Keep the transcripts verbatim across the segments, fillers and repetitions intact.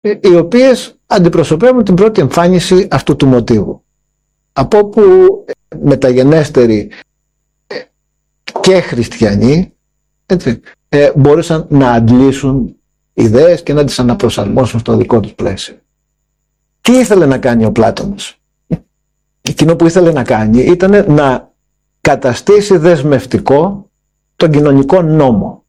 οι οποίες αντιπροσωπεύουν την πρώτη εμφάνιση αυτού του μοτίβου. Από όπου μεταγενέστεροι και χριστιανοί, έτσι, ε, μπορούσαν να αντλήσουν ιδέες και να τις αναπροσαρμόσουν στο δικό τους πλαίσιο. Τι ήθελε να κάνει ο Πλάτωνας? Εκείνο που ήθελε να κάνει ήταν να καταστήσει δεσμευτικό τον κοινωνικό νόμο.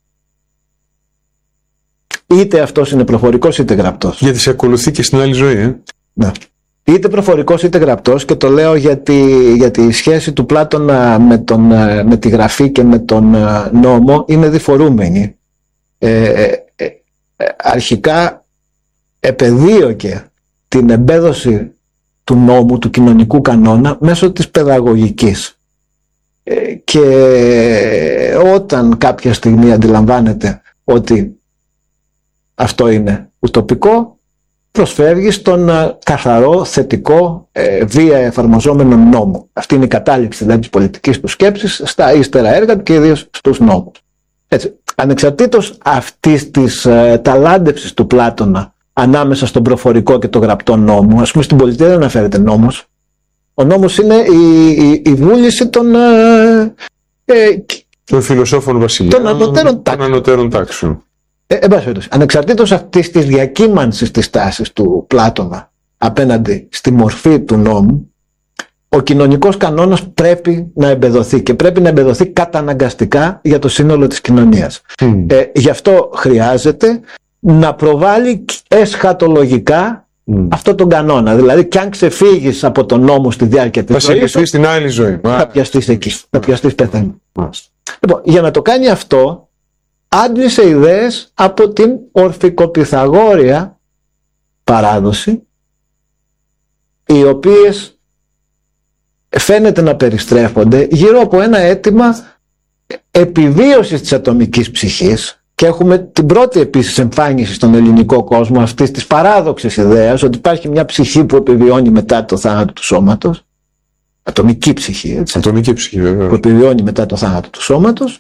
Είτε αυτός είναι προφορικός είτε γραπτός. Γιατί σε ακολουθεί και στην άλλη ζωή, ε? Ναι. Είτε προφορικός είτε γραπτός, και το λέω γιατί, γιατί η σχέση του Πλάτωνα με, τον, με τη γραφή και με τον νόμο είναι διφορούμενη. Ε, ε, ε, αρχικά επεδίωκε την εμπέδωση του νόμου, του κοινωνικού κανόνα, μέσω της παιδαγωγικής. Ε, και όταν κάποια στιγμή αντιλαμβάνεται ότι αυτό είναι ουτοπικό, προσφεύγει στον καθαρό, θετικό, ε, βία εφαρμοζόμενο νόμο. Αυτή είναι η κατάληξη δηλαδή της πολιτικής του σκέψης στα ύστερα έργα του και ιδίως στους νόμους. Έτσι, ανεξαρτήτως αυτής της ε, ταλάντευσης του Πλάτωνα ανάμεσα στον προφορικό και το γραπτό νόμο, ας πούμε στην πολιτεία δεν αναφέρεται νόμος. Ο νόμος είναι η, η, η βούληση των, ε, ε, των φιλοσόφων βασιλιών, των ανωτέρων τάξεων. Ε, ε, ανεξαρτήτως αυτής της διακύμανσης της τάσης του Πλάτωνα απέναντι στη μορφή του νόμου, ο κοινωνικός κανόνας πρέπει να εμπεδοθεί, και πρέπει να εμπεδοθεί καταναγκαστικά για το σύνολο της κοινωνίας. Mm. Ε, γι' αυτό χρειάζεται να προβάλλει εσχατολογικά mm. αυτό τον κανόνα. Δηλαδή, κι αν ξεφύγεις από τον νόμο στη διάρκεια της ζωής, θα σε στην άλλη ζωή. Θα πιαστείς εκεί, θα πιαστείς πεθαίνει. Mm. Λοιπόν, για να το κάνει αυτό, άντλησε ιδέες από την ορφικοπυθαγόρια παράδοση, οι οποίες φαίνεται να περιστρέφονται γύρω από ένα αίτημα επιβίωσης της ατομικής ψυχής, και έχουμε την πρώτη επίσης εμφάνιση στον ελληνικό κόσμο αυτής της παράδοξης ιδέας ότι υπάρχει μια ψυχή που επιβιώνει μετά το θάνατο του σώματος, ατομική ψυχή, έτσι, ατομική ψυχή βέβαια, που επιβιώνει μετά το θάνατο του σώματος.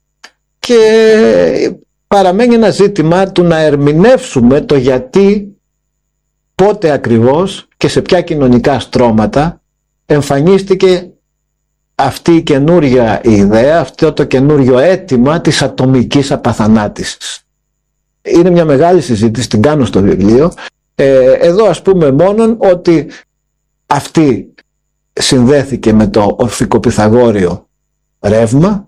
Και παραμένει ένα ζήτημα του να ερμηνεύσουμε το γιατί, πότε ακριβώς και σε ποια κοινωνικά στρώματα εμφανίστηκε αυτή η καινούργια ιδέα, αυτό το καινούργιο αίτημα της ατομικής απαθανάτησης. Είναι μια μεγάλη συζήτηση, την κάνω στο βιβλίο. Ε, εδώ ας πούμε μόνον ότι αυτή συνδέθηκε με το ορφικοπυθαγόριο ρεύμα,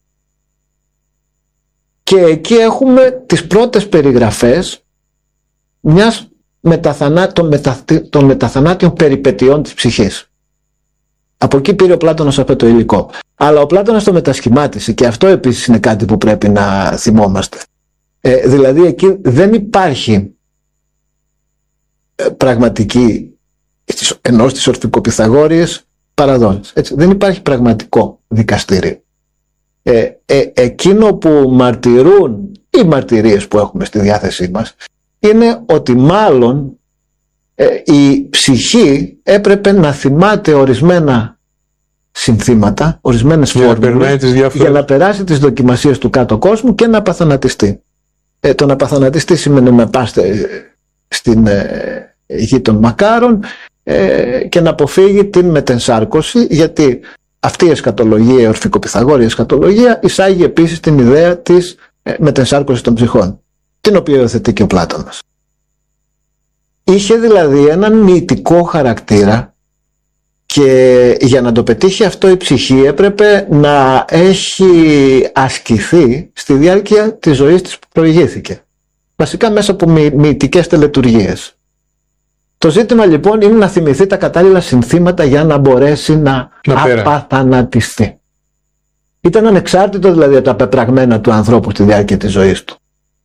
και εκεί έχουμε τις πρώτες περιγραφές μιας μεταθανά, των, μετα, των μεταθανάτιων περιπετειών της ψυχής. Από εκεί πήρε ο Πλάτωνας αυτό το υλικό. Αλλά ο Πλάτωνας το μετασχημάτισε, και αυτό επίσης είναι κάτι που πρέπει να θυμόμαστε. Ε, δηλαδή εκεί δεν υπάρχει ε, πραγματική, ενώ στις ορφικοπυθαγόριες παραδόσεις, έτσι, δεν υπάρχει πραγματικό δικαστήριο. Ε, ε, εκείνο που μαρτυρούν οι μαρτυρίες που έχουμε στη διάθεσή μας είναι ότι μάλλον ε, η ψυχή έπρεπε να θυμάται ορισμένα συνθήματα, ορισμένες φόρμουλες για να περάσει τις δοκιμασίες του κάτω κόσμου και να απαθανατιστεί. Ε, το να απαθανατιστεί σημαίνει να πάστε στην ε, γη των μακάρων ε, και να αποφύγει την μετενσάρκωση, γιατί αυτή η εσκατολογία, η ορφικοπυθαγόρια εσκατολογία, εισάγει επίσης την ιδέα της ε, μετενσάρκωσης των ψυχών, την οποία υιοθετεί και ο Πλάτωνας. Είχε δηλαδή έναν μυητικό χαρακτήρα, και για να το πετύχει αυτό η ψυχή έπρεπε να έχει ασκηθεί στη διάρκεια της ζωής της που προηγήθηκε. Βασικά μέσα από μυ, μυητικές τελετουργίες. Το ζήτημα λοιπόν είναι να θυμηθεί τα κατάλληλα συνθήματα για να μπορέσει να, να απαθανατιστεί. Ήταν ανεξάρτητο δηλαδή από τα πεπραγμένα του ανθρώπου στη διάρκεια της ζωής του.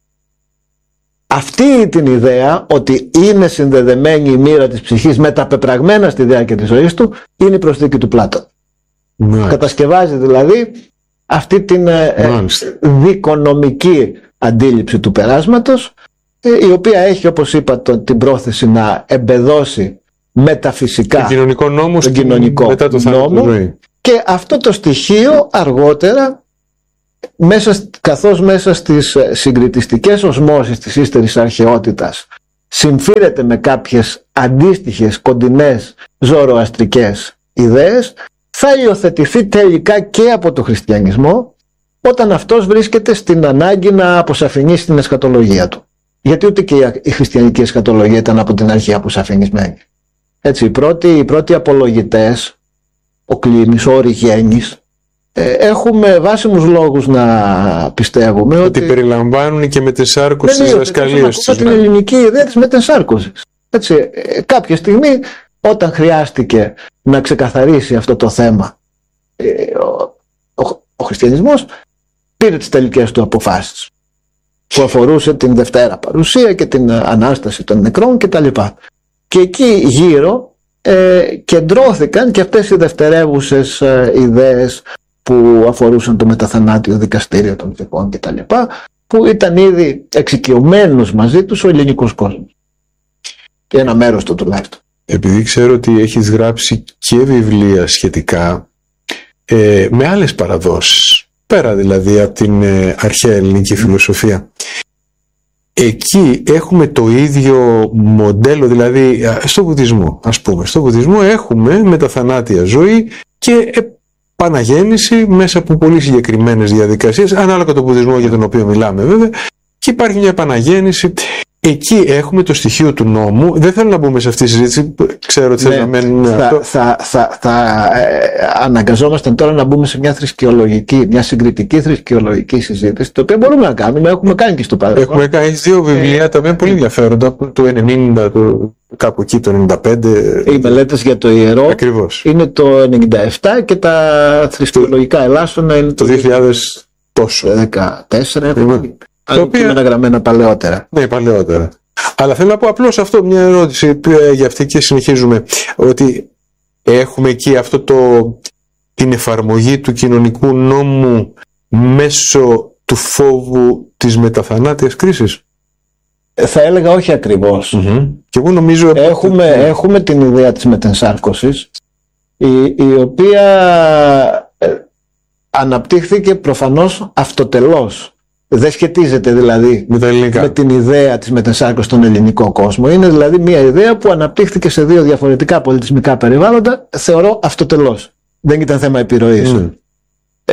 Αυτή την ιδέα ότι είναι συνδεδεμένη η μοίρα της ψυχής με τα πεπραγμένα στη διάρκεια της ζωής του είναι η προσθήκη του Πλάτωνα. Ναι. Κατασκευάζει δηλαδή αυτή την ε, δικονομική αντίληψη του περάσματος, η οποία έχει, όπως είπα, το, την πρόθεση να εμπεδώσει μεταφυσικά τον κοινωνικό νόμο, τον κοινωνικό μετά το νόμο, και αυτό το στοιχείο αργότερα, μέσα, καθώς μέσα στις συγκριτιστικές οσμώσεις της ύστερης αρχαιότητας συμφίρεται με κάποιες αντίστοιχες κοντινές ζωροαστρικές ιδέες, θα υιοθετηθεί τελικά και από το χριστιανισμό, όταν αυτός βρίσκεται στην ανάγκη να αποσαφηνίσει την εσχατολογία του. Γιατί ούτε και η χριστιανική εσχατολογία ήταν από την αρχή αποσαφηνισμένη. Έτσι, οι πρώτοι, οι πρώτοι απολογητές, ο Κλίνης, ο Οριγένης, ε, έχουμε βάσιμους λόγους να πιστεύουμε ότι, ότι περιλαμβάνουν και μετενσάρκωση τις διδασκαλίες τους. Την ελληνική ιδέα της μετενσάρκωσης. Έτσι, ε, κάποια στιγμή, όταν χρειάστηκε να ξεκαθαρίσει αυτό το θέμα, ε, ο, ο, ο χριστιανισμός πήρε τις τελικές του αποφάσεις, που αφορούσε την Δευτέρα Παρουσία και την Ανάσταση των νεκρών κτλ. Και εκεί γύρω ε, κεντρώθηκαν και αυτές οι δευτερεύουσες ε, ιδέες που αφορούσαν το μεταθανάτιο δικαστήριο των ψυχών κτλ, που ήταν ήδη εξοικειωμένος μαζί τους ο ελληνικός κόσμος. Και ένα μέρος του τουλάχιστον. Επειδή ξέρω ότι έχεις γράψει και βιβλία σχετικά ε, με άλλες παραδόσεις, πέρα δηλαδή από την ε, αρχαία ελληνική mm. φιλοσοφία, εκεί έχουμε το ίδιο μοντέλο, δηλαδή στο βουδισμό, ας πούμε. Στο βουδισμό έχουμε μεταθανάτια ζωή και επαναγέννηση μέσα από πολύ συγκεκριμένες διαδικασίες, ανάλογα το βουδισμό για τον οποίο μιλάμε βέβαια, και υπάρχει μια επαναγέννηση. Εκεί έχουμε το στοιχείο του νόμου. Δεν θέλω να μπούμε σε αυτή τη συζήτηση. Ξέρω ότι ναι, θα μένει θα, αυτό. Θα, θα, θα ε, αναγκαζόμαστε τώρα να μπούμε σε μια θρησκεολογική, μια συγκριτική θρησκεολογική συζήτηση, το οποίο μπορούμε να κάνουμε. Έχουμε κάνει και στο παρελθόν. Έχουμε κάνει δύο βιβλία ε, τα οποία είναι πολύ ενδιαφέροντα, το ενενήντα, το, κάπου εκεί το ενενήντα πέντε. Οι μελέτες για το ιερό. Ακριβώς. Είναι το ενενήντα επτά και τα θρησκεολογικά ελάσσονα είναι το δύο χιλιάδες τόσο. δεκατέσσερα. Τα οποία είναι γραμμένα παλαιότερα. Ναι, παλαιότερα. Αλλά θέλω να πω απλώς αυτό, μια ερώτηση για αυτή και συνεχίζουμε. Ότι έχουμε εκεί αυτό το, την εφαρμογή του κοινωνικού νόμου μέσω του φόβου της μεταθανάτιας κρίσης. Θα έλεγα όχι ακριβώς. Mm-hmm. Και εγώ νομίζω... Έχουμε, mm. έχουμε την ιδέα της μετενσάρκωσης, η, η οποία ε, αναπτύχθηκε προφανώς αυτοτελώς. Δεν σχετίζεται δηλαδή με, με την ιδέα της μετενσάρκωσης στον ελληνικό κόσμο. Είναι δηλαδή μια ιδέα που αναπτύχθηκε σε δύο διαφορετικά πολιτισμικά περιβάλλοντα, θεωρώ αυτοτελώς. Δεν ήταν θέμα επιρροής. Mm. Ε,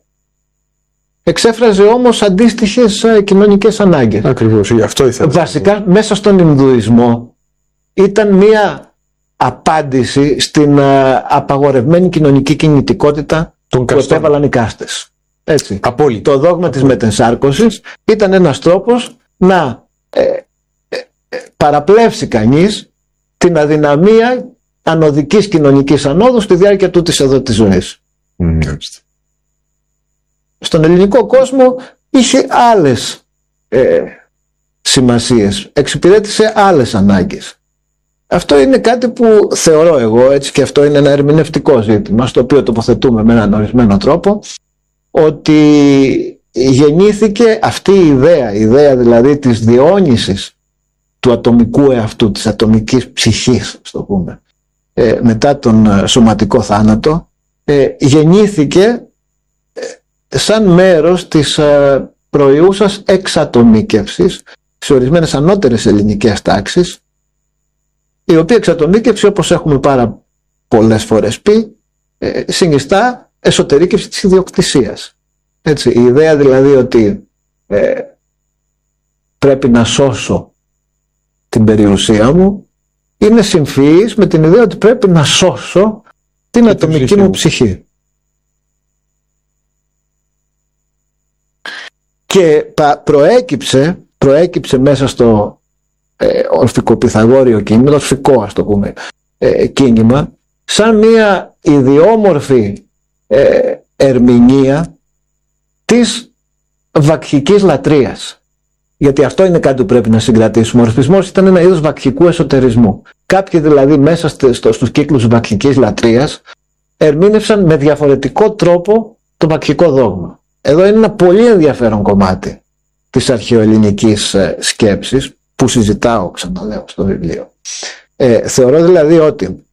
εξέφραζε όμως αντίστοιχες ε, κοινωνικές ανάγκες. Ακριβώς, αυτό ήθελα. Βασικά μέσα στον Ινδουισμό ήταν μια απάντηση στην ε, απαγορευμένη κοινωνική κινητικότητα Τον που καστών. επέβαλαν οι κάστες. Έτσι. Απόλυτα. Το δόγμα της μετενσάρκωσης ήταν ένας τρόπος να ε, ε, ε, παραπλεύσει κανείς την αδυναμία ανωδικής κοινωνικής ανόδου στη διάρκεια τούτης εδώ της ζωής. Mm. Στον ελληνικό κόσμο είχε άλλες ε, σημασίες, εξυπηρέτησε άλλες ανάγκες. Αυτό είναι κάτι που θεωρώ εγώ, έτσι, και αυτό είναι ένα ερμηνευτικό ζήτημα στο οποίο τοποθετούμε με έναν ορισμένο τρόπο, ότι γεννήθηκε αυτή η ιδέα, η ιδέα δηλαδή της διαιώνισης του ατομικού εαυτού, της ατομικής ψυχής, στο πούμε, ε, μετά τον σωματικό θάνατο, ε, γεννήθηκε ε, σαν μέρος της ε, προϊούσας εξατομίκευσης σε ορισμένες ανώτερες ελληνικές τάξεις, η οποία εξατομίκευση, όπως έχουμε πάρα πολλές φορές πει, ε, συνιστά εσωτερήκευση της ιδιοκτησίας. Έτσι, η ιδέα δηλαδή ότι ε, πρέπει να σώσω την περιουσία μου είναι συμφυής με την ιδέα ότι πρέπει να σώσω την ατομική μου ψυχή. Και προέκυψε, προέκυψε μέσα στο ε, ορφικοπιθαγόριο κίνημα, ορφικό ας το πούμε ε, κίνημα, σαν μια ιδιόμορφη ε, ερμηνεία της βακχικής λατρείας. Γιατί αυτό είναι κάτι που πρέπει να συγκρατήσουμε. Ο ορφισμός ήταν ένα είδος βακχικού εσωτερισμού. Κάποιοι δηλαδή μέσα στο, στο, στους κύκλους βακχικής λατρείας ερμήνευσαν με διαφορετικό τρόπο το βακχικό δόγμα. Εδώ είναι ένα πολύ ενδιαφέρον κομμάτι της αρχαιοελληνικής ε, σκέψης που συζητάω, ξαναλέω, στο βιβλίο. Ε, θεωρώ δηλαδή ότι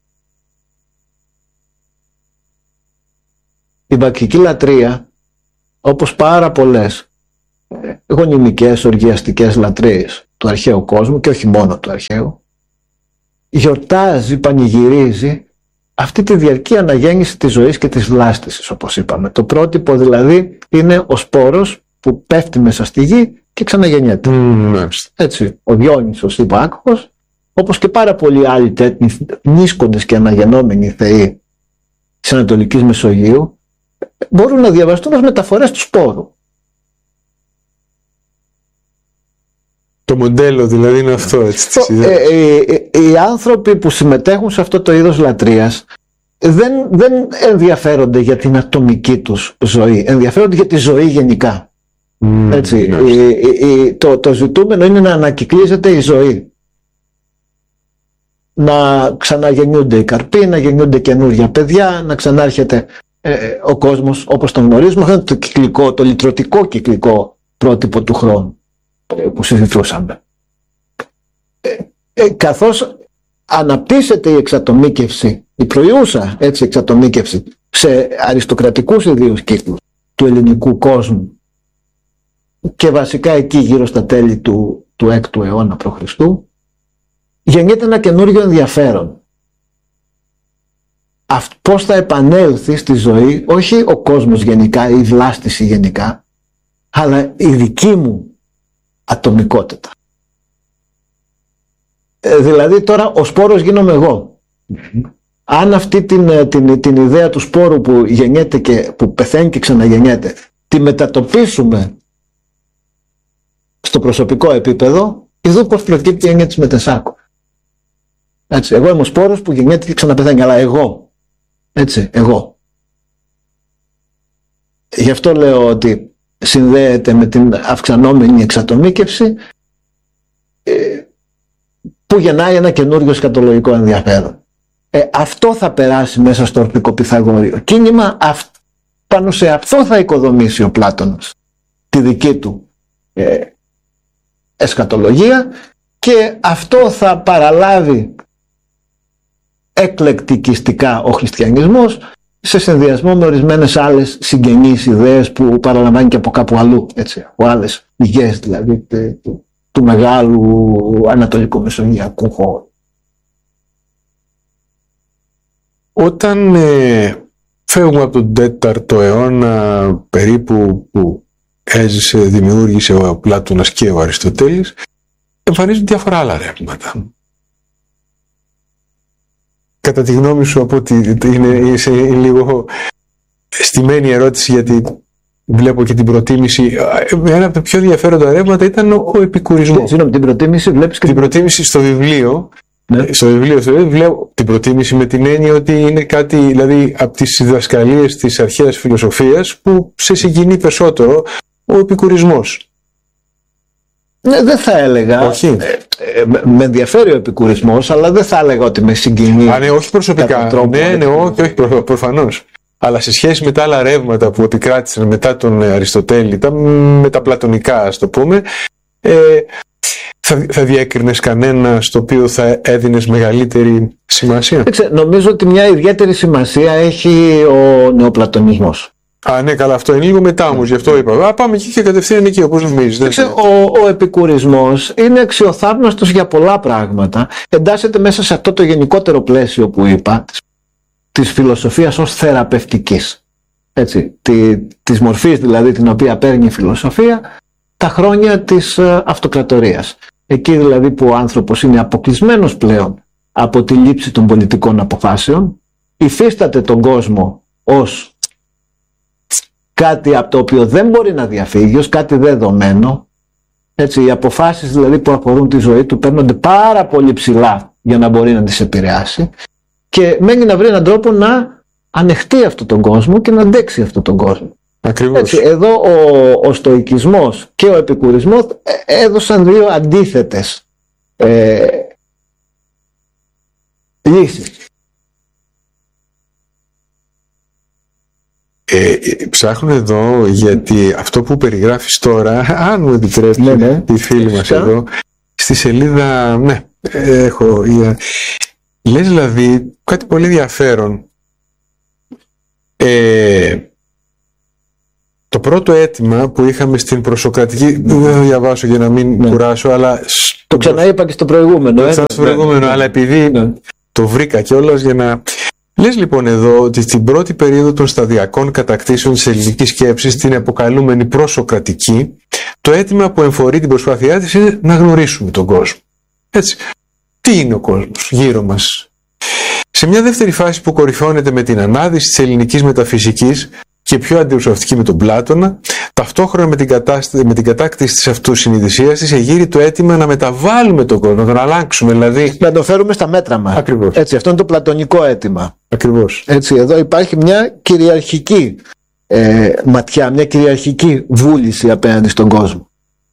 η βακχική λατρεία, όπως πάρα πολλές γονιμικές, οργιαστικές λατρείες του αρχαίου κόσμου και όχι μόνο του αρχαίου, γιορτάζει, πανηγυρίζει αυτή τη διαρκή αναγέννηση της ζωής και της βλάστησης, όπως είπαμε. Το πρότυπο δηλαδή είναι ο σπόρος που πέφτει μέσα στη γη και ξαναγεννιέται. Mm, έτσι, ο Διόνυσος Υπάκοχος, όπως και πάρα πολλοί άλλοι τέτοιοι νίσκοντες και αναγεννόμενοι θεοί της Ανατολικής Μεσογείου, μπορούν να διαβαστούν ως μεταφορές του σπόρου. Το μοντέλο δηλαδή είναι αυτό, έτσι. Το, ε, ε, ε, οι άνθρωποι που συμμετέχουν σε αυτό το είδος λατρείας δεν, δεν ενδιαφέρονται για την ατομική τους ζωή, ενδιαφέρονται για τη ζωή γενικά. Mm, έτσι, yes. η, η, η, το, το ζητούμενο είναι να ανακυκλίζεται η ζωή, να ξαναγεννιούνται οι καρποί, να γεννιούνται καινούργια παιδιά, να ξανάρχεται ε, ο κόσμος όπως τον γνωρίζουμε. Αυτό είναι το κυκλικό, το λυτρωτικό κυκλικό πρότυπο του χρόνου που συζητούσαμε. Ε, ε, καθώς αναπτύσσεται η εξατομίκευση, η προϊούσα έτσι εξατομίκευση σε αριστοκρατικούς ιδίους κύκλους του ελληνικού κόσμου και βασικά εκεί γύρω στα τέλη του, του έκτου αιώνα π.Χ., γεννιέται ένα καινούριο ενδιαφέρον. Αυτό, πώς θα επανέλθει στη ζωή όχι ο κόσμος γενικά ή η βλάστηση γενικά, αλλά η δική μου ατομικότητα. Ε, δηλαδή τώρα ο σπόρος γίνομαι εγώ. Mm-hmm. Αν αυτή την, την, την ιδέα του σπόρου που γεννιέται και που πεθαίνει και ξαναγεννιέται τη μετατοπίσουμε στο προσωπικό επίπεδο, εδώ πως προκύπτει η έννοια της μετεσάκου. Έτσι, εγώ είμαι ο σπόρος που γεννιέται και ξαναπεθαίνει, αλλά εγώ. Έτσι, εγώ. Γι' αυτό λέω ότι συνδέεται με την αυξανόμενη εξατομίκευση ε, που γεννάει ένα καινούριο σκατολογικό ενδιαφέρον. Ε, αυτό θα περάσει μέσα στο ορπικό Πυθαγόριο κίνημα, αυ, πάνω σε αυτό θα οικοδομήσει ο Πλάτωνας τη δική του ε, εσκατολογία και αυτό θα παραλάβει εκλεκτικιστικά ο χριστιανισμός σε συνδυασμό με ορισμένες άλλες συγγενείς ιδέες που παραλαμβάνει και από κάπου αλλού, έτσι, από άλλες πηγές δηλαδή του, του μεγάλου ανατολικού μεσογειακού χώρου. Όταν ε, φεύγουμε από τον τέταρτο αιώνα περίπου που έζησε, δημιούργησε ο Πλάτωνας και ο Αριστοτέλης, εμφανίζουν διάφορα άλλα ρεύματα. Κατά τη γνώμη σου, από ότι είναι, είναι λίγο στημένη ερώτηση, γιατί βλέπω και την προτίμηση. Ένα από τα πιο ενδιαφέροντα ρεύματα ήταν ο, ο επικουρισμός. Συγγνώμη, την προτίμηση βλέπεις και την προτίμηση στο βιβλίο. Ναι. Στο βιβλίο, στο βιβλίο βλέπω την προτίμηση με την έννοια ότι είναι κάτι, δηλαδή από τις διδασκαλίες της αρχαίας φιλοσοφίας που σε συγκινεί περισσότερο, ο επικουρισμός. Ναι, δεν θα έλεγα. Όχι. Ε, ε, με ενδιαφέρει ο επικουρισμός, αλλά δεν θα έλεγα ότι με συγκινεί. Α, ναι, όχι προσωπικά. Ναι, ναι, όχι, όχι προ, προφανώς. Αλλά σε σχέση με τα άλλα ρεύματα που επικράτησαν μετά τον Αριστοτέλη, τα μεταπλατωνικά, ας το πούμε, ε, θα, θα διέκρινες κανένα στο οποίο θα έδινες μεγαλύτερη σημασία? Έξε, νομίζω ότι μια ιδιαίτερη σημασία έχει ο νεοπλατωνισμός. Α, ναι, καλά, αυτό είναι λίγο μετά όμως, γι' αυτό είπα. Α, πάμε εκεί και κατευθείαν εκεί, όπως νομίζεις. Ο, ο επικουρισμός είναι αξιοθαύμαστος για πολλά πράγματα. Εντάσσεται μέσα σε αυτό το γενικότερο πλαίσιο που είπα, της, της φιλοσοφίας ως θεραπευτικής. Έτσι, τη, της μορφής δηλαδή την οποία παίρνει η φιλοσοφία τα χρόνια της ε, αυτοκρατορίας. Εκεί δηλαδή που ο άνθρωπος είναι αποκλεισμένος πλέον από τη λήψη των πολιτικών αποφάσεων, υφίσταται τον κόσμο ως κάτι από το οποίο δεν μπορεί να διαφύγει, ως κάτι δεδομένο. Έτσι, οι αποφάσεις δηλαδή που αφορούν τη ζωή του παίρνονται πάρα πολύ ψηλά για να μπορεί να τις επηρεάσει και μένει να βρει έναν τρόπο να ανεχτεί αυτόν τον κόσμο και να αντέξει αυτόν τον κόσμο. Ακριβώς. Έτσι, εδώ ο, ο στοικισμός και ο επικουρισμός έδωσαν δύο αντίθετες ε, λύσεις. Ε, ψάχνω εδώ γιατί αυτό που περιγράφεις τώρα, αν μου επιτρέπει, ναι, ναι, τη φίλη μας εδώ, στη σελίδα, ναι, έχω, λες δηλαδή κάτι πολύ ενδιαφέρον. Ε, το πρώτο αίτημα που είχαμε στην προσοκρατική, δεν θα διαβάσω για να μην ναι. κουράσω, αλλά το ξαναείπα και στο προηγούμενο. Ε, στο προηγούμενο, ναι. αλλά επειδή ναι. το βρήκα κιόλας για να... Λες λοιπόν εδώ ότι στην πρώτη περίοδο των σταδιακών κατακτήσεων της ελληνικής σκέψης, την αποκαλούμενη προσοκρατική, το αίτημα που εμφορεί την προσπάθειά της είναι να γνωρίσουμε τον κόσμο. Έτσι. Τι είναι ο κόσμος γύρω μας? Σε μια δεύτερη φάση που κορυφώνεται με την ανάδυση της ελληνικής μεταφυσικής και πιο αντιπροσωπευτική με τον Πλάτωνα, ταυτόχρονα με την, κατάσταση, με την κατάκτηση της αυτοσυνειδησίας της, εγείρει το αίτημα να μεταβάλουμε τον κόσμο, να τον αλλάξουμε, δηλαδή. Να τον φέρουμε στα μέτρα μας. Ακριβώς. Έτσι, αυτό είναι το πλατωνικό αίτημα. Ακριβώς. Έτσι, εδώ υπάρχει μια κυριαρχική ε, ματιά, μια κυριαρχική βούληση απέναντι στον κόσμο.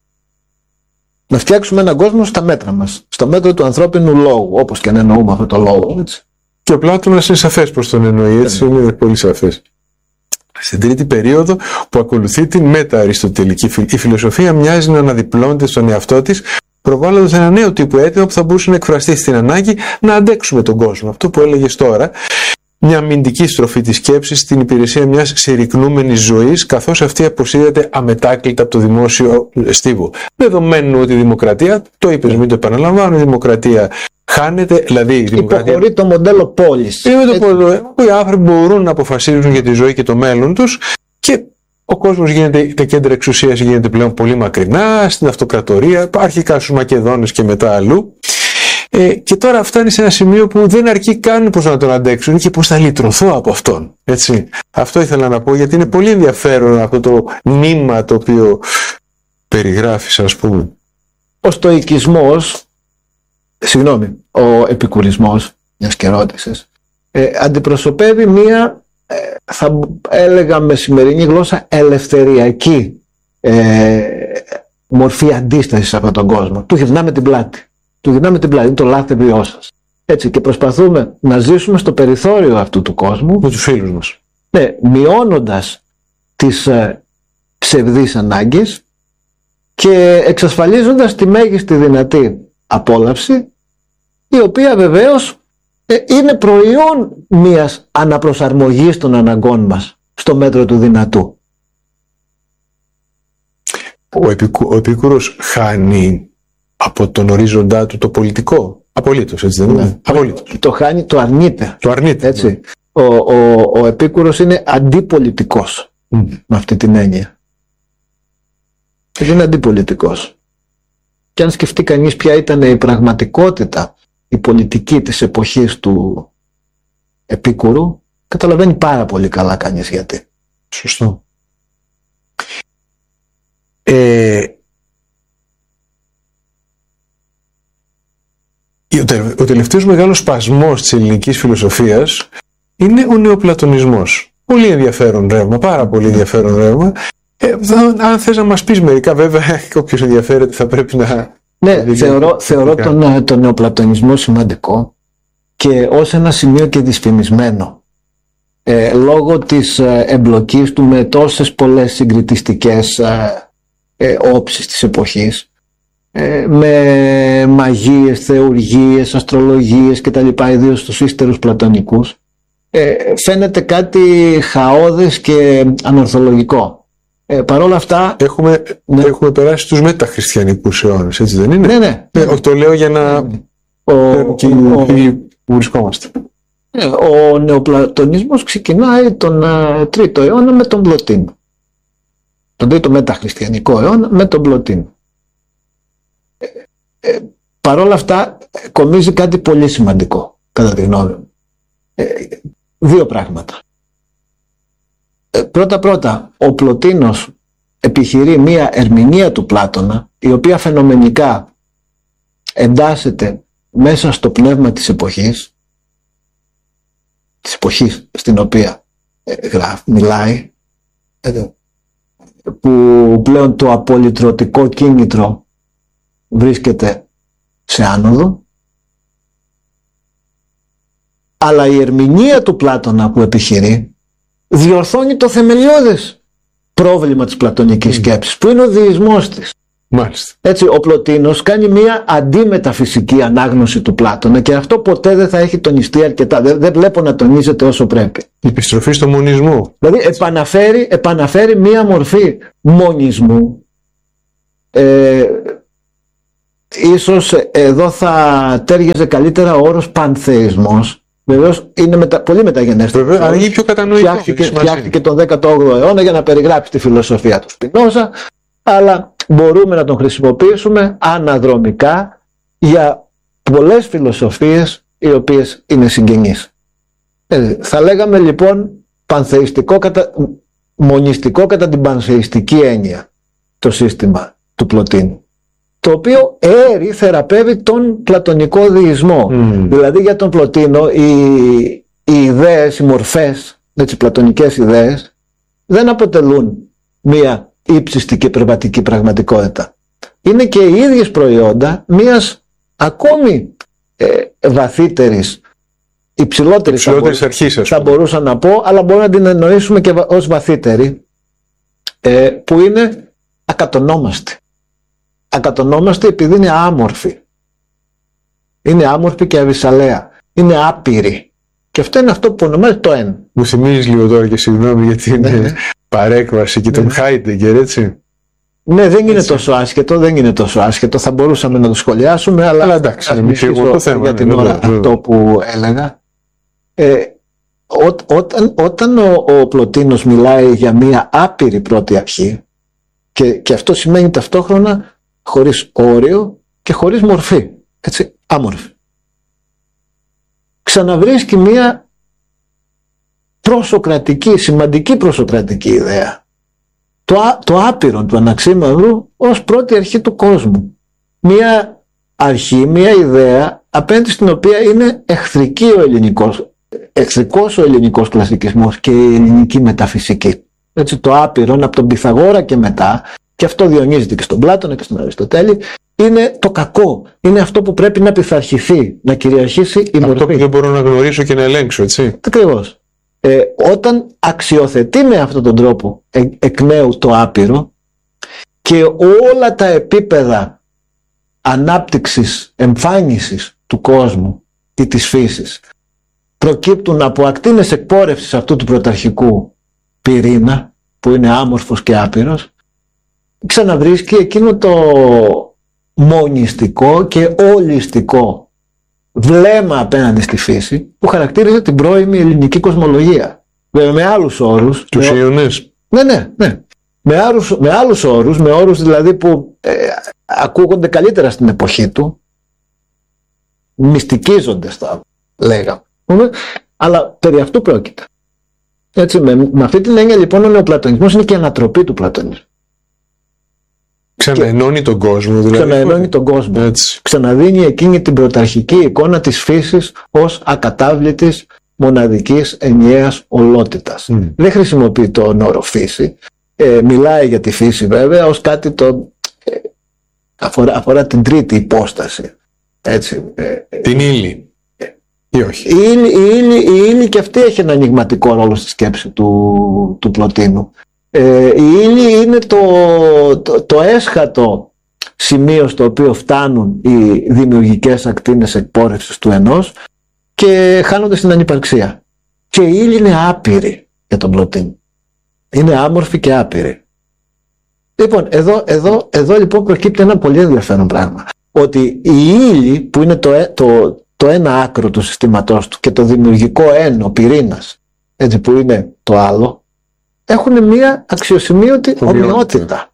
Να φτιάξουμε έναν κόσμο στα μέτρα μας, στο μέτρο του ανθρώπινου λόγου, όπως και να εννοούμε αυτό το λόγο. Έτσι. Και ο Πλάτωνας είναι σαφές προς τον εννοεί, έτσι, είναι, είναι πολύ σαφές. Στην τρίτη περίοδο που ακολουθεί την μετα-αριστοτελική, η φιλοσοφία μοιάζει να αναδιπλώνεται στον εαυτό της, προβάλλοντας ένα νέο τύπο αίτημα που θα μπορούσε να εκφραστεί στην ανάγκη να αντέξουμε τον κόσμο. Αυτό που έλεγες τώρα, μια αμυντική στροφή της σκέψης στην υπηρεσία μιας συρρυκνούμενης ζωής, καθώς αυτή αποσύρεται αμετάκλητα από το δημόσιο στίβο. Δεδομένου ότι η δημοκρατία, το είπες, μην το επαναλαμβάνω, η δημοκρατία χάνεται, δηλαδή η δημοκρατία υποχωρεί το μοντέλο πόλης. Είναι το μοντέλο που οι άνθρωποι μπορούν να αποφασίζουν για τη ζωή και το μέλλον τους και ο κόσμος γίνεται, τα κέντρα εξουσίας γίνεται πλέον πολύ μακρινά, στην αυτοκρατορία, υπάρχει κάσους Μακεδόνες και μετά αλλού. Ε, και τώρα φτάνει σε ένα σημείο που δεν αρκεί καν πώς να τον αντέξουν και πώς θα λυτρωθώ από αυτόν. Έτσι. Αυτό ήθελα να πω, γιατί είναι πολύ ενδιαφέρον αυτό το νήμα το οποίο περιγράφεις, ας πούμε. Ο στοικισμός, συγγνώμη, ο επικουρισμός, μιας και ρώτησες, ε, αντιπροσωπεύει μία, ε, θα έλεγα με σημερινή γλώσσα, ελευθεριακή ε, μορφή αντίστασης σε αυτόν τον κόσμο. Του γυρνάμε την πλάτη. Του γυρνάμε την πλάτη, είναι το λάθρεμπιό σας. Έτσι, και προσπαθούμε να ζήσουμε στο περιθώριο αυτού του κόσμου με τους φίλους μας. Ναι, μειώνοντας τις ε, ψευδείς ανάγκες και εξασφαλίζοντας τη μέγιστη δυνατή απόλαυση, η οποία βεβαίως ε, είναι προϊόν μιας αναπροσαρμογής των αναγκών μας στο μέτρο του δυνατού. Ο, επικου, ο Επίκουρος χάνει από τον ορίζοντά του το πολιτικό. Απολύτως, έτσι δεν είναι? Ναι. Απολύτως. Το χάνει, το αρνείται. Το αρνείται. Έτσι. Ναι. Ο, ο, ο Επίκουρος είναι αντιπολιτικός mm. με αυτή την έννοια. Είναι αντιπολιτικός. Και αν σκεφτεί κανείς ποια ήταν η πραγματικότητα, η πολιτική της εποχής του Επίκουρου, καταλαβαίνει πάρα πολύ καλά κανείς γιατί. Σωστό. Ε, ο τελευταίος μεγάλος σπασμός της ελληνικής φιλοσοφίας είναι ο νεοπλατωνισμός. Πολύ ενδιαφέρον ρεύμα, πάρα πολύ ενδιαφέρον ρεύμα. Ε, αν θες να μας πεις μερικά, βέβαια, όποιος ενδιαφέρεται θα πρέπει να... Ναι, να θεωρώ, θεωρώ τον, τον νεοπλατωνισμό σημαντικό και ως ένα σημείο και δυσφημισμένο. Ε, λόγω της ε, εμπλοκής του με τόσες πολλές συγκριτιστικές ε, ε, όψεις της εποχής, ε, με μαγείες, θεουργίες, αστρολογίες κτλ., ιδίως στους ύστερους πλατωνικούς, ε, φαίνεται κάτι χαώδες και ανορθολογικό. Ε, Παρ' όλα αυτά έχουμε, ναι. έχουμε περάσει στους μεταχριστιανικούς αιώνες, έτσι δεν είναι? Ναι, ναι. Ε, το λέω για να ο, και ο, που βρισκόμαστε. Ε, ο νεοπλατωνισμός ξεκινάει τον ε, τρίτο αιώνα με τον Πλωτίνο. Τον τρίτο μεταχριστιανικό αιώνα με τον Πλωτίνο. Ε, ε, Παρ' όλα αυτά κομίζει κάτι πολύ σημαντικό, κατά τη γνώμη μου. Ε, δύο πράγματα. Πρώτα πρώτα, ο Πλωτίνος επιχειρεί μία ερμηνεία του Πλάτωνα, η οποία φαινομενικά εντάσσεται μέσα στο πνεύμα της εποχής, της εποχής στην οποία γράφει, μιλάει, που πλέον το απολυτρωτικό κίνητρο βρίσκεται σε άνοδο, αλλά η ερμηνεία του Πλάτωνα που επιχειρεί διορθώνει το θεμελιώδες πρόβλημα της πλατωνικής mm. σκέψης, που είναι ο δεισμός της. Μάλιστα. Έτσι, ο Πλωτίνος κάνει μια αντιμεταφυσική ανάγνωση του Πλάτωνα και αυτό ποτέ δεν θα έχει τονιστεί αρκετά. Δεν, δεν βλέπω να τονίζεται όσο πρέπει. Η επιστροφή στο μονισμό. Δηλαδή επαναφέρει, επαναφέρει μια μορφή μονισμού. Ε, ίσως εδώ θα τέριαζε καλύτερα ο όρος πανθεϊσμός. Βεβαίως είναι μετα, πολύ μεταγενέστερο. Βέβαια, αργεί πιο κατανοητό. Φτιάχτηκε, φτιάχτηκε τον δέκατο όγδοο αιώνα για να περιγράψει τη φιλοσοφία του Σπινόζα, αλλά μπορούμε να τον χρησιμοποιήσουμε αναδρομικά για πολλές φιλοσοφίες οι οποίες είναι συγγενείς. Ε, θα λέγαμε λοιπόν πανθεϊστικό κατα... μονιστικό κατά την πανθεϊστική έννοια το σύστημα του Πλωτίνου, το οποίο έρει θεραπεύει τον πλατωνικό δεισμό. Mm. Δηλαδή για τον Πλωτίνο οι, οι ιδέες, οι μορφές, έτσι, πλατωνικές ιδέες δεν αποτελούν μία ύψιστη και πνευματική πραγματικότητα. Είναι και οι ίδιες προϊόντα μίας ακόμη ε, βαθύτερης, υψηλότερης, υψηλότερης αρχής, θα, θα μπορούσα να πω, αλλά μπορούμε να την εννοήσουμε και ως βαθύτερη, ε, που είναι ακατονόμαστη. Ακατονόμαστη επειδή είναι άμορφη. Είναι άμορφη και αβυσαλαία. Είναι άπειρη. Και αυτό είναι αυτό που ονομάζεται το εν. Μου θυμίζεις λίγο τώρα και συγγνώμη για την ναι. παρέκβαση και τον ναι. Χάιντεγκερ, έτσι. Ναι, δεν είναι έτσι. τόσο άσχετο, δεν είναι τόσο άσχετο. Θα μπορούσαμε να το σχολιάσουμε, αλλά, αλλά εντάξει, να μην φύγουμε το θέμα. Για την ώρα βέβαια, αυτό βέβαια. Που έλεγα. Ε, ό, όταν όταν ο, ο Πλωτίνος μιλάει για μία άπειρη πρώτη αρχή, και, και αυτό σημαίνει ταυτόχρονα χωρίς όριο και χωρίς μορφή. Έτσι, άμορφη. Ξαναβρίσκει μία προσοκρατική, σημαντική προσοκρατική ιδέα. Το, το άπειρο του Αναξίμανδρου ως πρώτη αρχή του κόσμου. Μία αρχή, μία ιδέα απέναντι στην οποία είναι εχθρική ο ελληνικός, εχθρικός ο ελληνικός κλασικισμός και η ελληνική μεταφυσική. Έτσι, το άπειρο από τον Πυθαγόρα και μετά, και αυτό διονύζεται και στον Πλάτωνα και στον Αριστοτέλη, είναι το κακό. Είναι αυτό που πρέπει να πειθαρχηθεί, να κυριαρχήσει η μορφή. Αυτό που δεν μπορώ να γνωρίσω και να ελέγξω, έτσι. Ακριβώς. Ε, όταν αξιοθετεί με αυτόν τον τρόπο ε, εκ νέου το άπειρο και όλα τα επίπεδα ανάπτυξης, εμφάνισης του κόσμου ή της φύσης προκύπτουν από ακτίνες εκπόρευσης αυτού του πρωταρχικού πυρήνα που είναι άμορφος και άπειρος, ξαναβρίσκει εκείνο το μονιστικό και ολιστικό βλέμμα απέναντι στη φύση που χαρακτήριζε την πρώιμη ελληνική κοσμολογία. Βέβαια με άλλους όρους. Τους Ιωνές. Ναι, ναι, ναι. Με άλλους, με άλλους όρους, με όρους δηλαδή που ε, ακούγονται καλύτερα στην εποχή του, μυστικίζονται θα λέγαμε. Αλλά περί αυτού πρόκειται. Έτσι, με, με αυτή την έννοια λοιπόν ο νεοπλατωνισμός είναι και η ανατροπή του πλατωνισμού. Ξαναενώνει τον κόσμο, δηλαδή. Ξαναενώνει τον κόσμο. Έτσι. Ξαναδίνει εκείνη την πρωταρχική εικόνα της φύσης ως ακατάβλητης, μοναδικής, ενιαίας ολότητας. Mm. Δεν χρησιμοποιεί τον όρο φύση. Ε, μιλάει για τη φύση βέβαια ως κάτι το ε, αφορά, αφορά την τρίτη υπόσταση. Έτσι, ε, την ύλη. Ε, ή όχι. Η ύλη, η, ύλη, η ύλη και αυτή έχει ένα ενιγματικό ρόλο στη σκέψη του, του Πλωτίνου. Ε, η ύλη είναι το, το, το έσχατο σημείο στο οποίο φτάνουν οι δημιουργικές ακτίνες εκπόρευσης του ενός και χάνονται στην ανυπαρξία. Και η ύλη είναι άπειρη για τον Πλωτίνο. Είναι άμορφη και άπειρη. Λοιπόν, εδώ, εδώ, εδώ λοιπόν προκύπτει ένα πολύ ενδιαφέρον πράγμα. Ότι η ύλη που είναι το, το, το ένα άκρο του συστήματός του και το δημιουργικό εν, ο πυρήνας, έτσι που είναι το άλλο, έχουν μία αξιοσημείωτη ομοιότητα.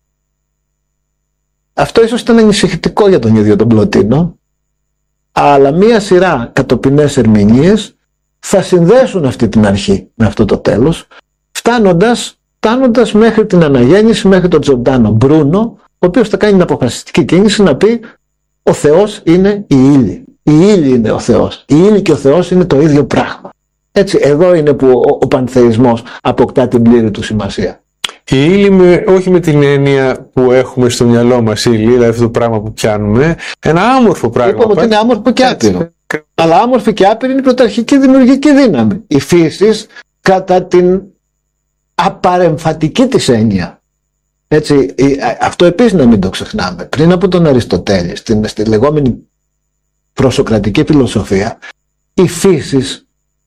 Αυτό ίσως ήταν ανησυχητικό για τον ίδιο τον Πλωτίνο, αλλά μία σειρά κατοπινές ερμηνείες θα συνδέσουν αυτή την αρχή με αυτό το τέλος, φτάνοντας, φτάνοντας μέχρι την αναγέννηση, μέχρι τον Τζορντάνο Μπρούνο, ο οποίος θα κάνει την αποφασιστική κίνηση να πει ο Θεός είναι η ύλη. Η ύλη είναι ο Θεός. Η ύλη και ο Θεός είναι το ίδιο πράγμα. Έτσι, εδώ είναι που ο, ο πανθεϊσμός αποκτά την πλήρη του σημασία. Η ύλη, με, όχι με την έννοια που έχουμε στο μυαλό μας, η ύλη, δηλαδή αυτό το πράγμα που πιάνουμε, ένα άμορφο πράγμα. Είπαμε ότι είναι άμορφο και άπειρο. Αλλά άμορφη και άπειρη είναι η πρωταρχική δημιουργική δύναμη. Η φύση κατά την απαρεμφατική της έννοια. Έτσι, αυτό επίσης να μην το ξεχνάμε. Πριν από τον Αριστοτέλη, στην, στη λεγόμενη προσοκρατική φιλοσοφία, η φύση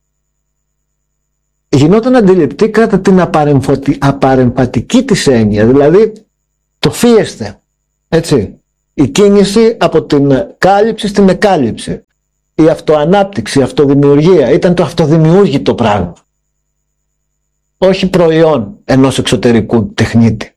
γινόταν αντιληπτή κατά την απαρεμφατική της έννοια, δηλαδή το φίεστε, έτσι, η κίνηση από την κάλυψη στην εκάλυψη, η αυτοανάπτυξη, η αυτοδημιουργία, ήταν το αυτοδημιούργητο πράγμα, όχι προϊόν ενός εξωτερικού τεχνίτη.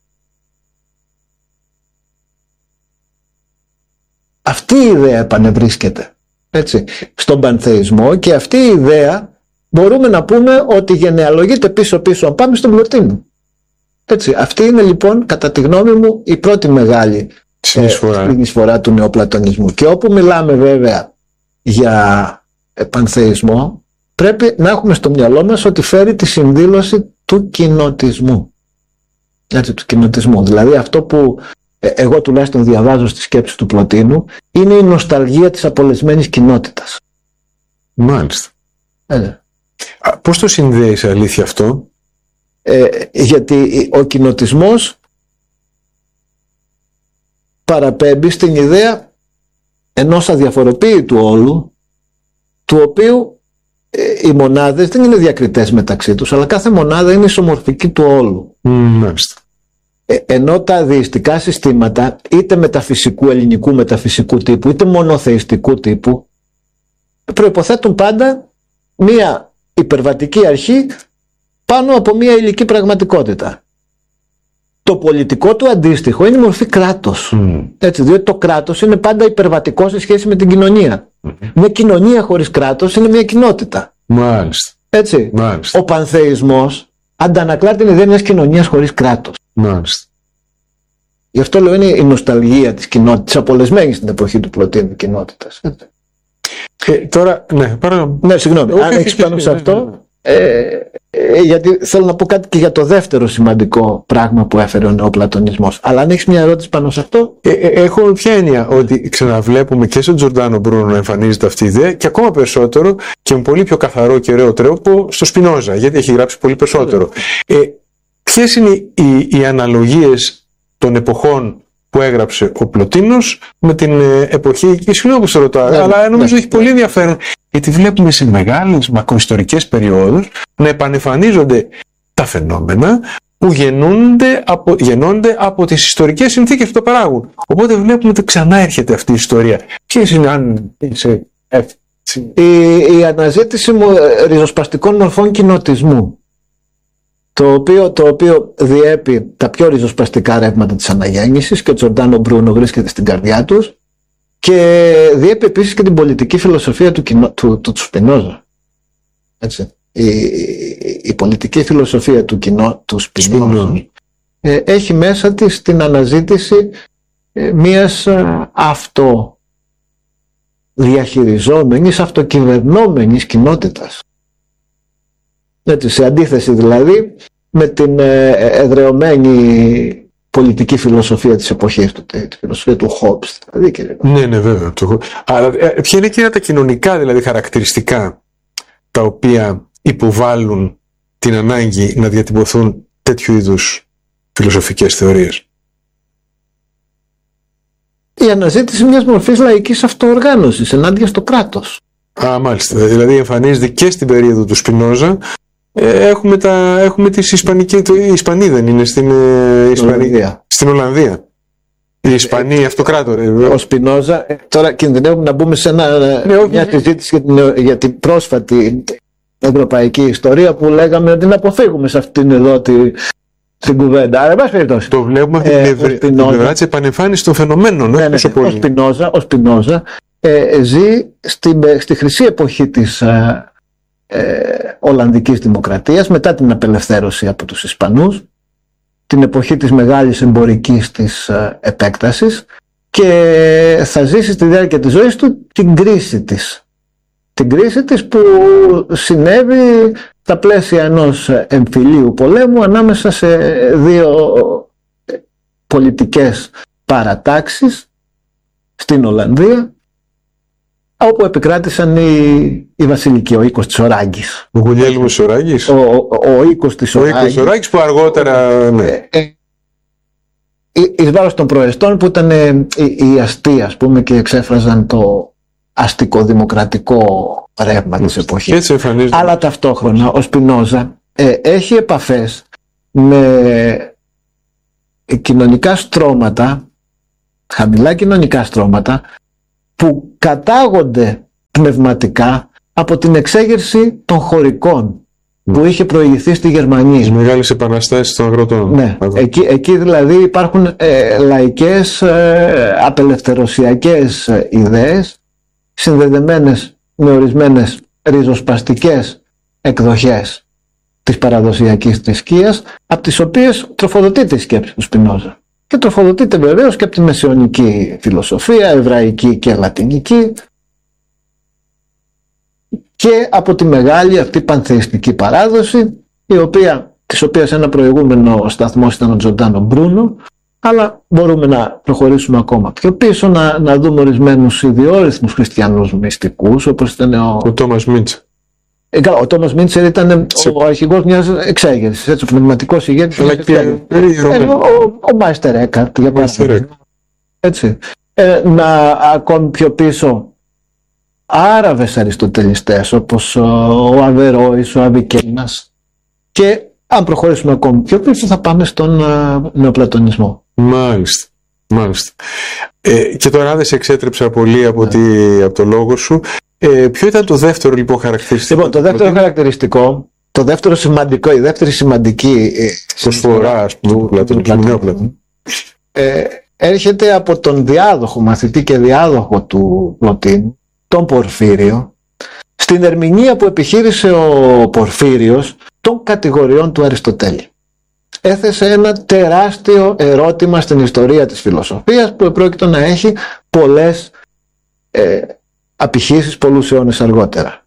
Αυτή η ιδέα επανευρίσκεται, έτσι, στον πανθεϊσμό, και αυτή η ιδέα μπορούμε να πούμε ότι γενεαλογείται πίσω-πίσω, πάμε στον Πλωτίνο. Έτσι, αυτή είναι λοιπόν, κατά τη γνώμη μου, η πρώτη μεγάλη συνεισφορά ε, του νεοπλατωνισμού. Και όπου μιλάμε βέβαια για πανθεϊσμό, πρέπει να έχουμε στο μυαλό μας ότι φέρει τη συνδήλωση του κοινοτισμού. Έτσι, του κοινοτισμού. Δηλαδή αυτό που ε, εγώ τουλάχιστον διαβάζω στη σκέψη του Πλωτίνου, είναι η νοσταλγία της απολεσμένης κοινότητας. Μάλιστα. Ε, Πώς το συνδέει σε αλήθεια αυτό? Ε, γιατί ο κοινοτισμός παραπέμπει στην ιδέα ενός αδιαφοροποίητου όλου, του οποίου ε, οι μονάδες δεν είναι διακριτές μεταξύ τους, αλλά κάθε μονάδα είναι ισομορφική του όλου. Μάλιστα. Ε, ενώ τα δεϊστικά συστήματα, είτε μεταφυσικού, ελληνικού μεταφυσικού τύπου, είτε μονοθεϊστικού τύπου, προϋποθέτουν πάντα μία υπερβατική αρχή πάνω από μία υλική πραγματικότητα. Το πολιτικό του αντίστοιχο είναι η μορφή κράτος. Mm. Έτσι, διότι το κράτος είναι πάντα υπερβατικό σε σχέση με την κοινωνία. Mm. Μια κοινωνία χωρίς κράτος είναι μια κοινότητα. Μάλιστα. Έτσι. Μάλιστα. Ο πανθεϊσμός αντανακλά την ιδέα μιας κοινωνίας χωρίς κράτος. Μάλιστα. Γι' αυτό λέω είναι η νοσταλγία της κοινότητας, της απολεσμένης στην εποχή του Πλωτίνου κοινότητας. Ε, τώρα, ναι, παρακαλώ. Ναι, συγγνώμη, Όχι, αν έχεις πάνω σε αυτό, ε, ε, γιατί θέλω να πω κάτι και για το δεύτερο σημαντικό πράγμα που έφερε ο νεοπλατωνισμός. Αλλά αν έχεις μια ερώτηση πάνω σε αυτό. Ε, ε, έχω ποια έννοια, ότι ξαναβλέπουμε και στον Τζορντάνο Μπρούνο να εμφανίζεται αυτή η ιδέα, και ακόμα περισσότερο και με πολύ πιο καθαρό και ωραίο τρόπο στο Σπινόζα, γιατί έχει γράψει πολύ περισσότερο. Ε, ποιες είναι οι, οι αναλογίες των εποχών που έγραψε ο Πλωτίνος με την εποχή, και συγγνώμη που σε ρωτάω, ναι, αλλά νομίζω ναι, έχει ναι. πολύ ενδιαφέρον, γιατί βλέπουμε σε μεγάλες μακροϊστορικές περιόδους να επανεμφανίζονται τα φαινόμενα που γεννούνται από, γεννώνται από τις ιστορικές συνθήκες που το παράγουν. Οπότε βλέπουμε ότι ξανά έρχεται αυτή η ιστορία. Ποιες είναι, αν είσαι εύκολη? Η, η αναζήτηση ριζοσπαστικών μορφών κοινοτισμού, το οποίο, το οποίο διέπει τα πιο ριζοσπαστικά ρεύματα της αναγέννησης, και ο Τζορντάνο Μπρούνο βρίσκεται στην καρδιά τους, και διέπει επίσης και την πολιτική φιλοσοφία του, κοινο, του, του, του Σπινόζα. Έτσι. Η, η, η πολιτική φιλοσοφία του, κοινο, του Σπινόζα ε, έχει μέσα της την αναζήτηση ε, μιας ε, αυτοδιαχειριζόμενης, αυτοκυβερνόμενης κοινότητας. Έτσι, σε αντίθεση δηλαδή με την εδρεωμένη πολιτική φιλοσοφία της εποχής του, τη φιλοσοφία του Χόμπς. Δηλαδή, ναι, ναι, βέβαια. Το... Αλλά ποια είναι εκείνα τα κοινωνικά δηλαδή χαρακτηριστικά τα οποία υποβάλλουν την ανάγκη να διατυπωθούν τέτοιου είδους φιλοσοφικές θεωρίες? Η αναζήτηση μιας μορφής λαϊκής αυτοοργάνωσης ενάντια στο κράτος. Α, μάλιστα. Δηλαδή εμφανίζεται και στην περίοδο του Σπινόζα. Ε, έχουμε, τα, έχουμε τις Ισπανικές, το, οι Ισπανοί δεν είναι στην, ε, Ισπανία, στην Ολλανδία. Οι Ισπανοί ε, αυτοκράτορες. Ο Σπινόζα, ε, τώρα κινδυνεύουμε να μπούμε σε ένα, ναι, μια συζήτηση για την, για την πρόσφατη ευρωπαϊκή ιστορία που λέγαμε ότι να αποφύγουμε σε αυτήν εδώ τη, την κουβέντα. Αλλά, εν πάση περιπτώσει, το βλέπουμε από ε, την πλευρά της επανεμφάνισης των φαινομένων. Ναι, ναι, ναι, ναι. Ο Σπινόζα, ο Σπινόζα ε, ζει στη, στη χρυσή εποχή της ε, ε, Ολλανδικής Δημοκρατίας, μετά την απελευθέρωση από τους Ισπανούς, την εποχή της μεγάλης εμπορικής της ε, επέκτασης, και θα ζήσει στη διάρκεια της ζωής του την κρίση της. Την κρίση της που συνέβη στα πλαίσια ενός εμφυλίου πολέμου ανάμεσα σε δύο πολιτικές παρατάξεις στην Ολλανδία, όπου επικράτησαν οι, οι βασιλικοί, ο οίκος της Οράγκης. Ο Γουλιέλμος Οράγκης. Ο, ο, ο οίκος της Οράγκης. Ο οίκος της Οράγκης που αργότερα... Ναι. Ε, εις βάρος των προεστών που ήταν οι αστεί, ας πούμε, και εξέφραζαν το αστικοδημοκρατικό ρεύμα της εποχής. Αλλά ταυτόχρονα ο Σπινόζα ε, έχει επαφές με κοινωνικά στρώματα, χαμηλά κοινωνικά στρώματα, που κατάγονται πνευματικά από την εξέγερση των χωρικών που είχε προηγηθεί στη Γερμανία. Τις μεγάλες επαναστάσεις των αγροτών. Ναι, εκεί, εκεί δηλαδή υπάρχουν ε, λαϊκές, ε, απελευθερωσιακές ε, ιδέες συνδεδεμένες με ορισμένες ριζοσπαστικές εκδοχές της παραδοσιακής θρησκείας, από τις οποίες τροφοδοτείται η σκέψη του Σπινόζα. Και τροφοδοτείται βεβαίως και από τη μεσαιωνική φιλοσοφία, εβραϊκή και λατινική, και από τη μεγάλη αυτή πανθεϊστική παράδοση, η οποία, της οποίας ένα προηγούμενο σταθμός ήταν ο Τζορντάνο Μπρούνο, αλλά μπορούμε να προχωρήσουμε ακόμα πιο πίσω, να, να δούμε ορισμένους ιδιόρυθμους χριστιανούς μυστικούς, όπως ήταν ο, ο Τόμας Μίντσερ. Ε, ο Τόμας Μίντσερ ήταν Σε... ο αρχηγός μιας εξέγερσης, έτσι, ο πνευματικός ηγέτης. Ο, ο, ο Μάιστερ Έκαρτ, για παράδειγμα. Έτσι. Ε, να ακόμη πιο πίσω, Άραβες αριστοτελιστές όπως ο Αβερόης, ο Αβικένας, και αν προχωρήσουμε ακόμη πιο πίσω θα πάμε στον uh, νεοπλατωνισμό. Μάλιστα, μάλιστα. Ε, και τώρα δεν σε εξέτρεψα πολύ από, τη, από το λόγο σου. Ε, ποιο ήταν το δεύτερο λοιπόν χαρακτηριστικό? Λοιπόν, το δεύτερο πλατωνισμό. χαρακτηριστικό, το δεύτερο σημαντικό, η δεύτερη σημαντική προσφορά, ας πούμε, του πλατωνισμού, ε, έρχεται από τον διάδοχο, μαθητή και διάδοχο του Πλωτίνου, τον Πορφύριο, στην ερμηνεία που επιχείρησε ο Πορφύριος των κατηγοριών του Αριστοτέλη. Έθεσε ένα τεράστιο ερώτημα στην ιστορία της φιλοσοφίας που επρόκειτο να έχει πολλές ε, απηχήσεις πολλούς αιώνες αργότερα.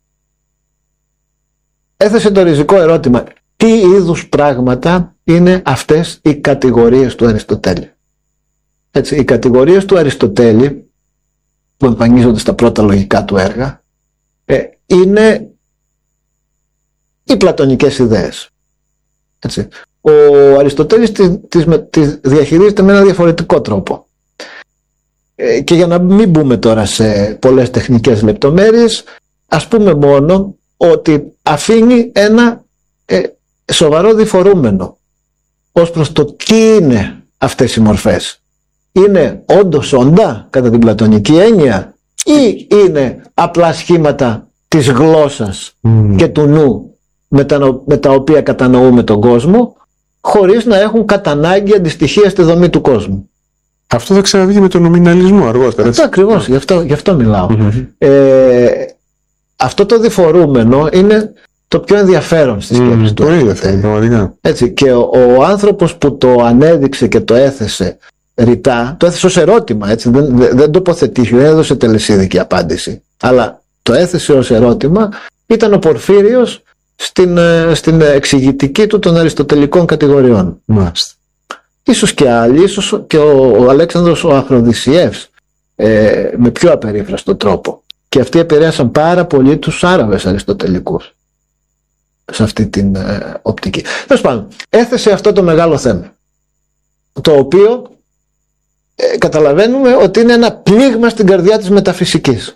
Έθεσε το ριζικό ερώτημα: τι είδους πράγματα είναι αυτές οι κατηγορίες του Αριστοτέλη? Έτσι, οι κατηγορίες του Αριστοτέλη που εμφανίζονται στα πρώτα λογικά του έργα ε, είναι οι πλατωνικές ιδέες. Έτσι. Ο Αριστοτέλης τις, τις, τις διαχειρίζεται με ένα διαφορετικό τρόπο. Ε, και για να μην μπούμε τώρα σε πολλές τεχνικές λεπτομέρειες, ας πούμε μόνο ότι αφήνει ένα ε, σοβαρό διφορούμενο ως προς το τι είναι αυτές οι μορφές. Είναι όντως όντα κατά την πλατωνική έννοια ή είναι απλά σχήματα της γλώσσας mm. και του νου με τα, με τα οποία κατανοούμε τον κόσμο, χωρίς να έχουν κατά ανάγκη αντιστοιχεία στη δομή του κόσμου? Αυτό θα ξαναβγεί με τον νομιναλισμό αργότερα. Αυτό ακριβώς, γι' αυτό, γι' αυτό μιλάω. Mm-hmm. Ε, αυτό το διφορούμενο είναι το πιο ενδιαφέρον στη σκέψη mm, του. Πολύ ενδιαφέρον, έτσι, και ο, ο άνθρωπος που το ανέδειξε και το έθεσε ρητά, το έθεσε ως ερώτημα, έτσι, δεν, δεν, δεν τοποθετήθηκε, δεν έδωσε τελεσίδικη απάντηση, αλλά το έθεσε ως ερώτημα, ήταν ο Πορφύριος στην, στην εξηγητική του των αριστοτελικών κατηγοριών. Μάλιστα. Ίσως και άλλοι, ίσως και ο, ο Αλέξανδρος ο Αφροδισιεύς ε, με πιο απερίφραστο τρόπο. Και αυτοί επηρέασαν πάρα πολύ τους Άραβες αριστοτελικούς σε αυτή την ε, οπτική. Τέλος πάντων, έθεσε αυτό το μεγάλο θέμα, το οποίο ε, καταλαβαίνουμε ότι είναι ένα πλήγμα στην καρδιά της μεταφυσικής.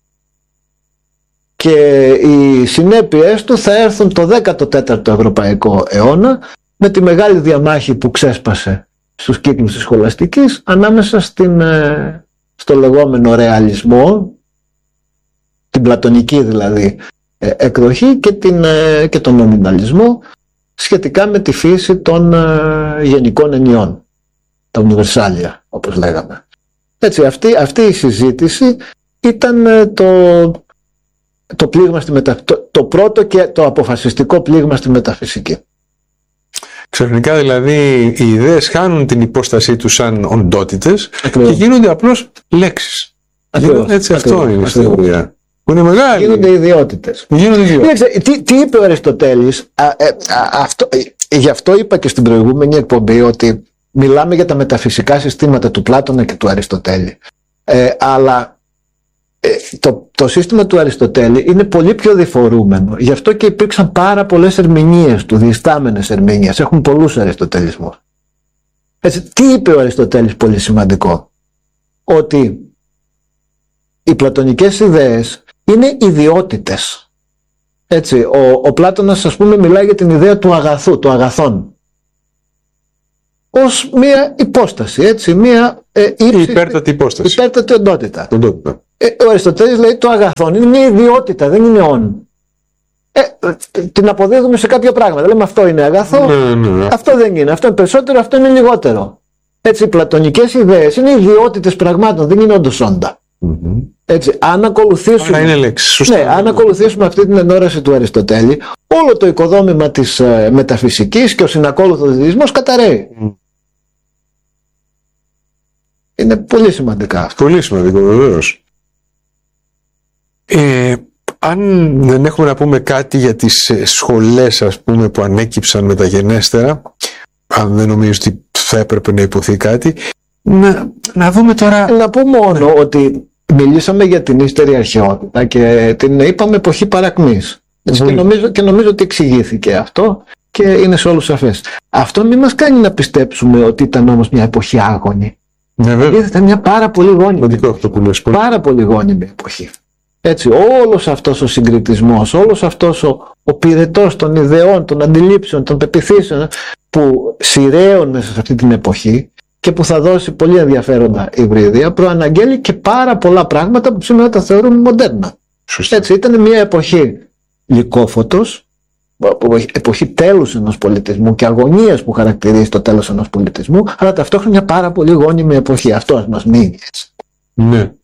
Και οι συνέπειες του θα έρθουν το δέκατο τέταρτο ευρωπαϊκό αιώνα, με τη μεγάλη διαμάχη που ξέσπασε στους κύκλους της σχολαστικής ανάμεσα στην, ε, στο λεγόμενο ρεαλισμό, την πλατωνική δηλαδή ε, εκδοχή, και, την, ε, και τον νομιναλισμό σχετικά με τη φύση των ε, γενικών ενιών, τα ουνιβερσάλια όπως λέγαμε. Έτσι, αυτή, αυτή η συζήτηση ήταν ε, το, το, πλήγμα στη μετα... το, το πρώτο και το αποφασιστικό πλήγμα στη μεταφυσική. Ξαφνικά δηλαδή οι ιδέες χάνουν την υπόστασή τους σαν οντότητες. Ακριβώς. Και γίνονται απλώς λέξεις. Ακριβώς. Έτσι. Ακριβώς. Αυτό είναι η ιστορία. Που είναι μεγάλη. Γίνονται ιδιότητες. Γίνονται ιδιότητες. Τι, τι είπε ο Αριστοτέλης, α, ε, α, αυτό, ε, γι' αυτό είπα και στην προηγούμενη εκπομπή ότι μιλάμε για τα μεταφυσικά συστήματα του Πλάτωνα και του Αριστοτέλη. Ε, αλλά ε, το, το σύστημα του Αριστοτέλη είναι πολύ πιο διφορούμενο. Γι' αυτό και υπήρξαν πάρα πολλές ερμηνείες του, διστάμενες ερμηνείες. Έχουν πολλούς αριστοτελισμούς. Έτσι, τι είπε ο Αριστοτέλης πολύ σημαντικό? Ότι οι πλατωνικές ιδέες είναι ιδιότητες. Έτσι, ο, ο Πλάτωνας, ας πούμε, μιλάει για την ιδέα του αγαθού, του αγαθών, ως μία υπόσταση, έτσι, μία ε, ύψη, υπέρτατη υπόσταση, υπέρτατη οντότητα. οντότητα. Ε, ο Αριστοτέλης λέει το αγαθόν είναι μία ιδιότητα, δεν είναι όν. Ε, την αποδίδουμε σε κάποια πράγματα. Λέμε αυτό είναι αγαθό, ναι, ναι. αυτό δεν είναι, αυτό είναι περισσότερο, αυτό είναι λιγότερο. Έτσι, οι πλατωνικές ιδέες είναι ιδιότητες πραγμάτων, δεν είναι όντως όντα. Mm-hmm. Έτσι, αν ακολουθήσουμε, είναι λέξη, ναι, αν ακολουθήσουμε αυτή την ενόραση του Αριστοτέλη, όλο το οικοδόμημα της ε, μεταφυσικής και ο συνακόλουθος δεισμός καταραίει. Mm. Είναι πολύ σημαντικά αυτό. Πολύ σημαντικό, βεβαίως. Ε, αν δεν έχουμε να πούμε κάτι για τις σχολές, ας πούμε, που ανέκυψαν μεταγενέστερα, αν δεν νομίζω ότι θα έπρεπε να υποθεί κάτι, να, να δούμε τώρα... Να πω μόνο ναι. ότι μιλήσαμε για την ύστερη αρχαιότητα και την είπαμε εποχή παρακμής. Mm-hmm. Και, νομίζω, και νομίζω ότι εξηγήθηκε αυτό και είναι σε όλους σαφές. Αυτό μην μας κάνει να πιστέψουμε ότι ήταν όμως μια εποχή άγωνη. Ναι, βέβαια. Ήταν μια πάρα πολύ γόνιμη αυτό που λες, πάρα πολύ γόνιμη εποχή. Έτσι, όλος αυτός ο συγκριτισμός, όλος αυτός ο, ο πυρετός των ιδεών, των αντιλήψεων, των πεποιθήσεων που σειραίων μέσα σε αυτή την εποχή και που θα δώσει πολύ ενδιαφέροντα υβρίδια, προαναγγέλει και πάρα πολλά πράγματα που σήμερα τα θεωρούμε μοντέρνα. Σωστή. Έτσι, ήταν μια εποχή λυκόφωτος, εποχή τέλους ενός πολιτισμού και αγωνίας που χαρακτηρίζει το τέλος ενός πολιτισμού, αλλά ταυτόχρονα μια πάρα πολύ γόνιμη εποχή. Αυτό μας μείνει έτσι. Ναι.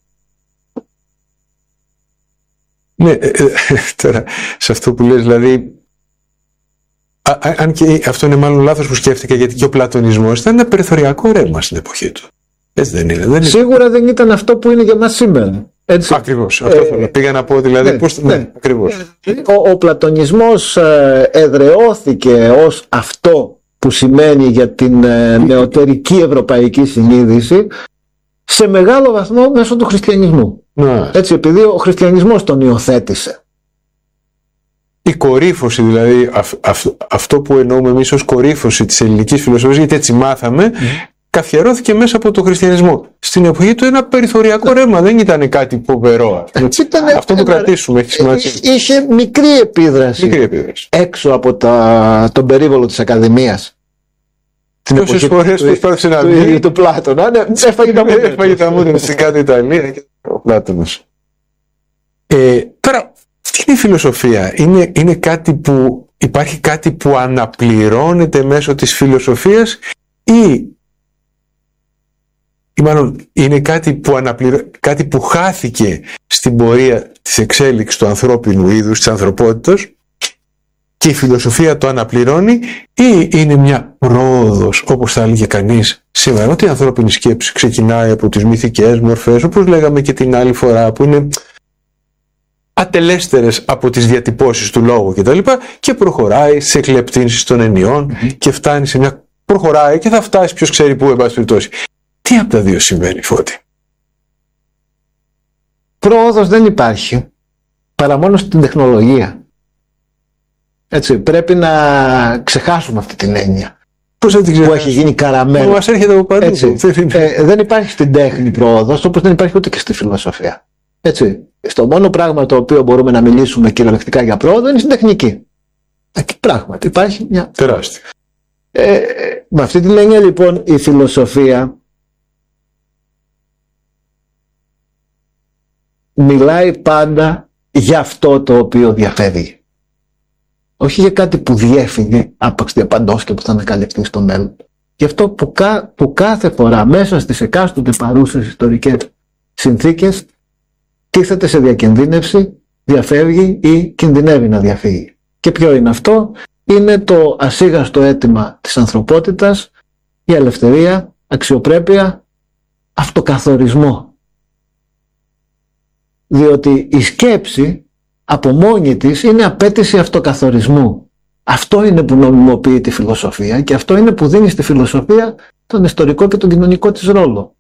Ναι, ε, ε, τώρα σε αυτό που λες, δηλαδή, α, α, αν και αυτό είναι μάλλον λάθος που σκέφτηκα, γιατί και ο πλατωνισμός ήταν ένα περιθωριακό ρεύμα στην εποχή του. Έτσι δεν είναι? Δεν Σίγουρα είναι. Δεν ήταν αυτό που είναι για μας σήμερα. Έτσι. Ακριβώς, αυτό ε, θέλω. Πήγα να πω, δηλαδή, ναι, πώς, ναι, ναι, ακριβώς. Ο, ο πλατωνισμός ε, εδραιώθηκε ως αυτό που σημαίνει για την ε, νεωτερική ευρωπαϊκή συνείδηση σε μεγάλο βαθμό μέσω του χριστιανισμού. Ναι. Έτσι, επειδή ο χριστιανισμός τον υιοθέτησε. Η κορύφωση, δηλαδή, αυ, αυ, αυτό που εννοούμε εμείς ως κορύφωση της ελληνικής φιλοσοφίας, γιατί έτσι μάθαμε, mm. καθιερώθηκε μέσα από τον χριστιανισμό. Στην εποχή του ένα περιθωριακό ρεύμα, δεν ήταν κάτι φοβερό. Ήτανε, αυτό το κρατήσουμε, έχει σημασία. Είχε μικρή επίδραση, μικρή επίδραση. έξω από τα, τον περίβολο της Ακαδημίας. Τόσες φορές προσπάθησε να βγει του Πλάτωνα, ναι, έφαγε τα μούτρα στην κάτω Ιταλία και ο Πλάτωνας. Ε, τώρα, τι είναι η φιλοσοφία? Είναι, είναι κάτι που, υπάρχει κάτι που αναπληρώνεται μέσω της φιλοσοφίας ή, ή μάλλον είναι κάτι που, αναπληρω, κάτι που χάθηκε στην πορεία της εξέλιξης του ανθρώπινου είδους, της ανθρωπότητας, και η φιλοσοφία το αναπληρώνει, ή είναι μια πρόοδος, όπως θα έλεγε κανείς σήμερα, ότι η ανθρώπινη σκέψη ξεκινάει από τις μυθικές μορφές, όπως λέγαμε και την άλλη φορά, που είναι ατελέστερες από τις διατυπώσεις του λόγου κτλ. Και, και προχωράει στις εκλεπτύνσεις των ενιών mm-hmm. και φτάνει σε μια... προχωράει και θα φτάσει ποιος ξέρει πού, εν πάση περιπτώσει. Τι από τα δύο συμβαίνει, Φώτη? Πρόοδος δεν υπάρχει, παρά μόνο στην τεχνολογία. Έτσι, πρέπει να ξεχάσουμε αυτή την έννοια. Πώς θα την που έχει γίνει καραμένο. Μας έρχεται από παντού. Ε, δεν υπάρχει στην τέχνη πρόοδος, όπως δεν υπάρχει ούτε και στη φιλοσοφία. Έτσι. Στο μόνο πράγμα το οποίο μπορούμε να μιλήσουμε κυριολεκτικά για πρόοδο είναι στην τεχνική. Εκεί πράγματι υπάρχει μια... τεράστια. Ε, με αυτή την έννοια λοιπόν η φιλοσοφία μιλάει πάντα για αυτό το οποίο διαφεύγει. Όχι για κάτι που διέφυγε άπαξ διαπαντός και που θα ανακαλυφθεί στο μέλλον. Γι' αυτό που, κα, που κάθε φορά μέσα στις εκάστοτε παρούσες ιστορικές συνθήκες τίθεται σε διακινδύνευση, διαφεύγει ή κινδυνεύει να διαφύγει. Και ποιο είναι αυτό? Είναι το ασίγαστο αίτημα της ανθρωπότητας, η ελευθερία, αξιοπρέπεια, αυτοκαθορισμό. Διότι η σκέψη από μόνη της είναι απέτηση αυτοκαθορισμού. Αυτό είναι που νομιμοποιεί τη φιλοσοφία και αυτό είναι που δίνει στη φιλοσοφία τον ιστορικό και τον κοινωνικό της ρόλο.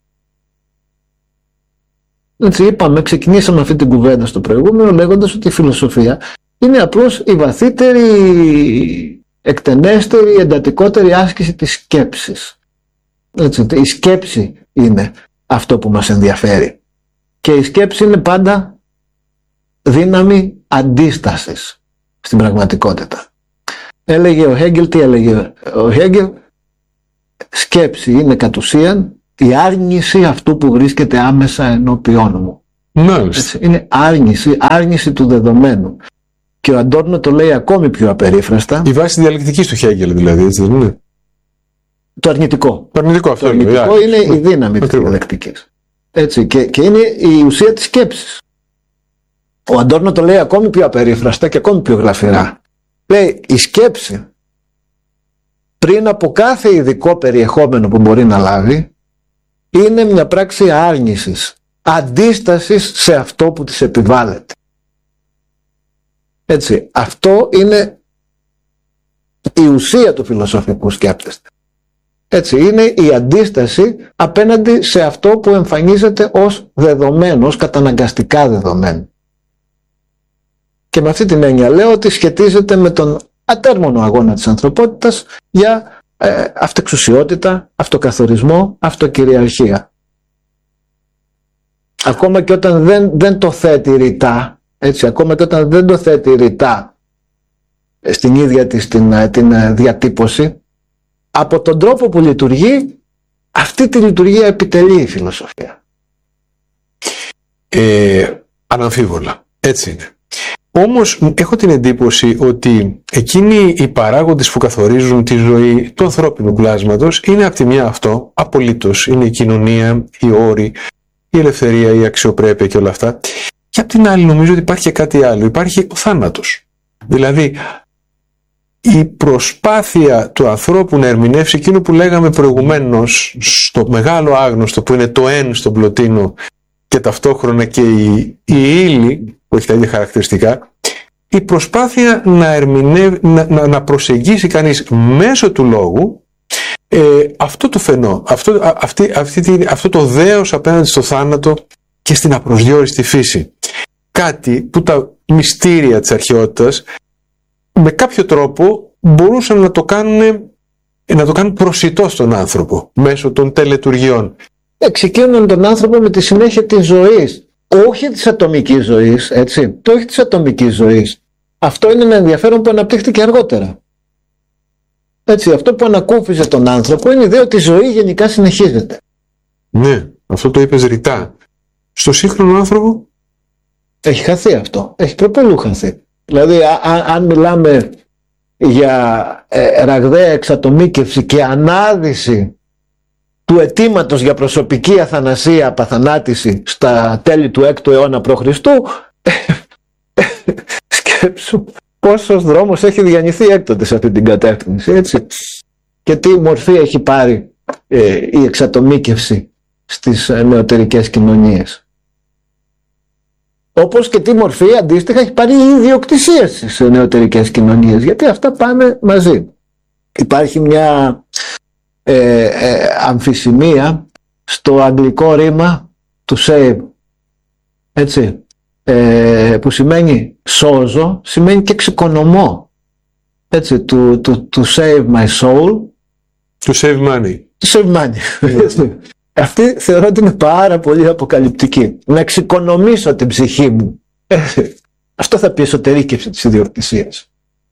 Έτσι είπαμε, ξεκινήσαμε αυτή την κουβέντα στο προηγούμενο λέγοντας ότι η φιλοσοφία είναι απλώς η βαθύτερη, εκτενέστερη, εντατικότερη άσκηση της σκέψης. Έτσι, η σκέψη είναι αυτό που μας ενδιαφέρει. Και η σκέψη είναι πάντα δύναμη αντίστασης στην πραγματικότητα. Έλεγε ο Χέγκελ, τι έλεγε ο Χέγκελ? Σκέψη είναι κατ' ουσίαν η άρνηση αυτού που βρίσκεται άμεσα ενώπιόν μου. Μάλιστα. Είναι άρνηση, άρνηση του δεδομένου. Και ο Αντόρνο το λέει ακόμη πιο απερίφραστα. Η βάση διαλεκτικής του Χέγκελ δηλαδή, έτσι δεν είναι? Το αρνητικό. Το αρνητικό, αυτό το αρνητικό είναι, είναι η δύναμη της Ακριβώς. διαλεκτικής. Έτσι, και, και είναι η ουσία της σκέψης. Ο Αντόρνο το λέει ακόμη πιο απερίφραστα και ακόμη πιο γλαφυρά. Λέει η σκέψη πριν από κάθε ειδικό περιεχόμενο που μπορεί να λάβει είναι μια πράξη άρνησης, αντίστασης σε αυτό που της επιβάλλεται. Έτσι, αυτό είναι η ουσία του φιλοσοφικού σκέπτεστε. Έτσι, είναι η αντίσταση απέναντι σε αυτό που εμφανίζεται ως δεδομένο, ως καταναγκαστικά δεδομένο. Και με αυτή την έννοια λέω ότι σχετίζεται με τον ατέρμονο αγώνα της ανθρωπότητας για ε, αυτεξουσιότητα, αυτοκαθορισμό, αυτοκυριαρχία. Ακόμα και όταν δεν, δεν το θέτει ρητά, έτσι, ακόμα και όταν δεν το θέτει ρητά στην ίδια της την, την διατύπωση, από τον τρόπο που λειτουργεί, αυτή τη λειτουργία επιτελεί η φιλοσοφία. Ε, αναμφίβολα, έτσι είναι. Όμως έχω την εντύπωση ότι εκείνοι οι παράγοντες που καθορίζουν τη ζωή του ανθρώπινου πλάσματος είναι από τη μια αυτό, απολύτως, είναι η κοινωνία, οι όροι, η ελευθερία, η αξιοπρέπεια και όλα αυτά. Και από την άλλη νομίζω ότι υπάρχει και κάτι άλλο, υπάρχει ο θάνατος. Δηλαδή η προσπάθεια του ανθρώπου να ερμηνεύσει εκείνο που λέγαμε προηγουμένως στο μεγάλο άγνωστο που είναι το εν στον πλωτίνο και ταυτόχρονα και η, η ύλη που έχει τα ίδια χαρακτηριστικά, η προσπάθεια να, ερμηνεύ, να, να, να προσεγγίσει κανείς μέσω του λόγου ε, αυτό το φαινό, αυτό, αυτή, αυτή, αυτό το δέος απέναντι στο θάνατο και στην απροσδιόριστη φύση. Κάτι που τα μυστήρια της αρχαιότητας με κάποιο τρόπο μπορούσαν να το κάνουν, να το κάνουν προσιτό στον άνθρωπο μέσω των τελετουργιών. Εξοικείωναν τον άνθρωπο με τη συνέχεια της ζωής. Όχι της ατομικής ζωής, έτσι. Το όχι της ατομικής ζωής. Αυτό είναι ένα ενδιαφέρον που αναπτύχθηκε αργότερα. Έτσι, αυτό που ανακούφιζε τον άνθρωπο είναι η ιδέα ότι η ζωή γενικά συνεχίζεται. Ναι, αυτό το είπες ρητά. Στο σύγχρονο άνθρωπο έχει χαθεί αυτό. Έχει προπολού χαθεί. Δηλαδή, α, α, αν μιλάμε για ε, ραγδαία εξατομίκευση και ανάδυση του αιτήματος για προσωπική αθανασία, απαθανάτηση στα τέλη του έκτου αιώνα π.Χ., σκέψου πόσος δρόμος έχει διανυθεί έκτοτε σε αυτή την κατεύθυνση, έτσι. Και τι μορφή έχει πάρει ε, η εξατομίκευση στις ε, νεωτερικές κοινωνίες. Όπως και τι μορφή αντίστοιχα έχει πάρει η ιδιοκτησία στις νεωτερικές κοινωνίες, γιατί αυτά πάνε μαζί. Υπάρχει μια ε, ε, αμφισημία στο αγγλικό ρήμα του save, έτσι, ε, που σημαίνει σώζω, σημαίνει και εξοικονομώ, έτσι, to, to, to save my soul, to save money, to save money. Αυτή θεωρώ ότι είναι πάρα πολύ αποκαλυπτική. Να εξοικονομήσω την ψυχή μου. Αυτό θα πει εσωτερήκευση της ιδιοκτησίας.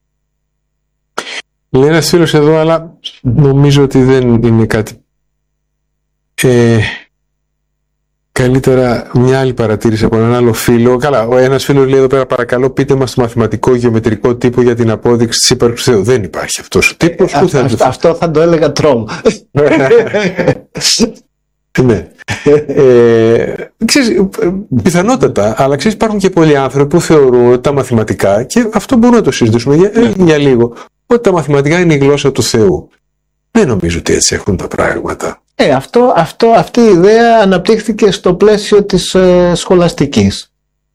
Λέει ένας φίλος εδώ, αλλά νομίζω ότι δεν είναι κάτι. Ε, καλύτερα μια άλλη παρατήρηση από έναν άλλο φίλο. Καλά, ο ένας φίλος λέει εδώ πέρα, παρακαλώ πείτε μας το μαθηματικό γεωμετρικό τύπο για την απόδειξη της ύπαρξης του Θεού. Δεν υπάρχει αυτός ο τύπος. Ε, θα αυτό, αυτό θα το έλεγα τρόλ. Ναι. ε, ξέρεις, πιθανότατα, αλλά ξέρεις, υπάρχουν και πολλοί άνθρωποι που θεωρούν ότι τα μαθηματικά, και αυτό μπορούμε να το συζητήσουμε για, yeah. για λίγο, ότι τα μαθηματικά είναι η γλώσσα του Θεού. Δεν νομίζω ότι έτσι έχουν τα πράγματα. Ε, αυτό, αυτό, αυτή η ιδέα αναπτύχθηκε στο πλαίσιο της ε, σχολαστικής.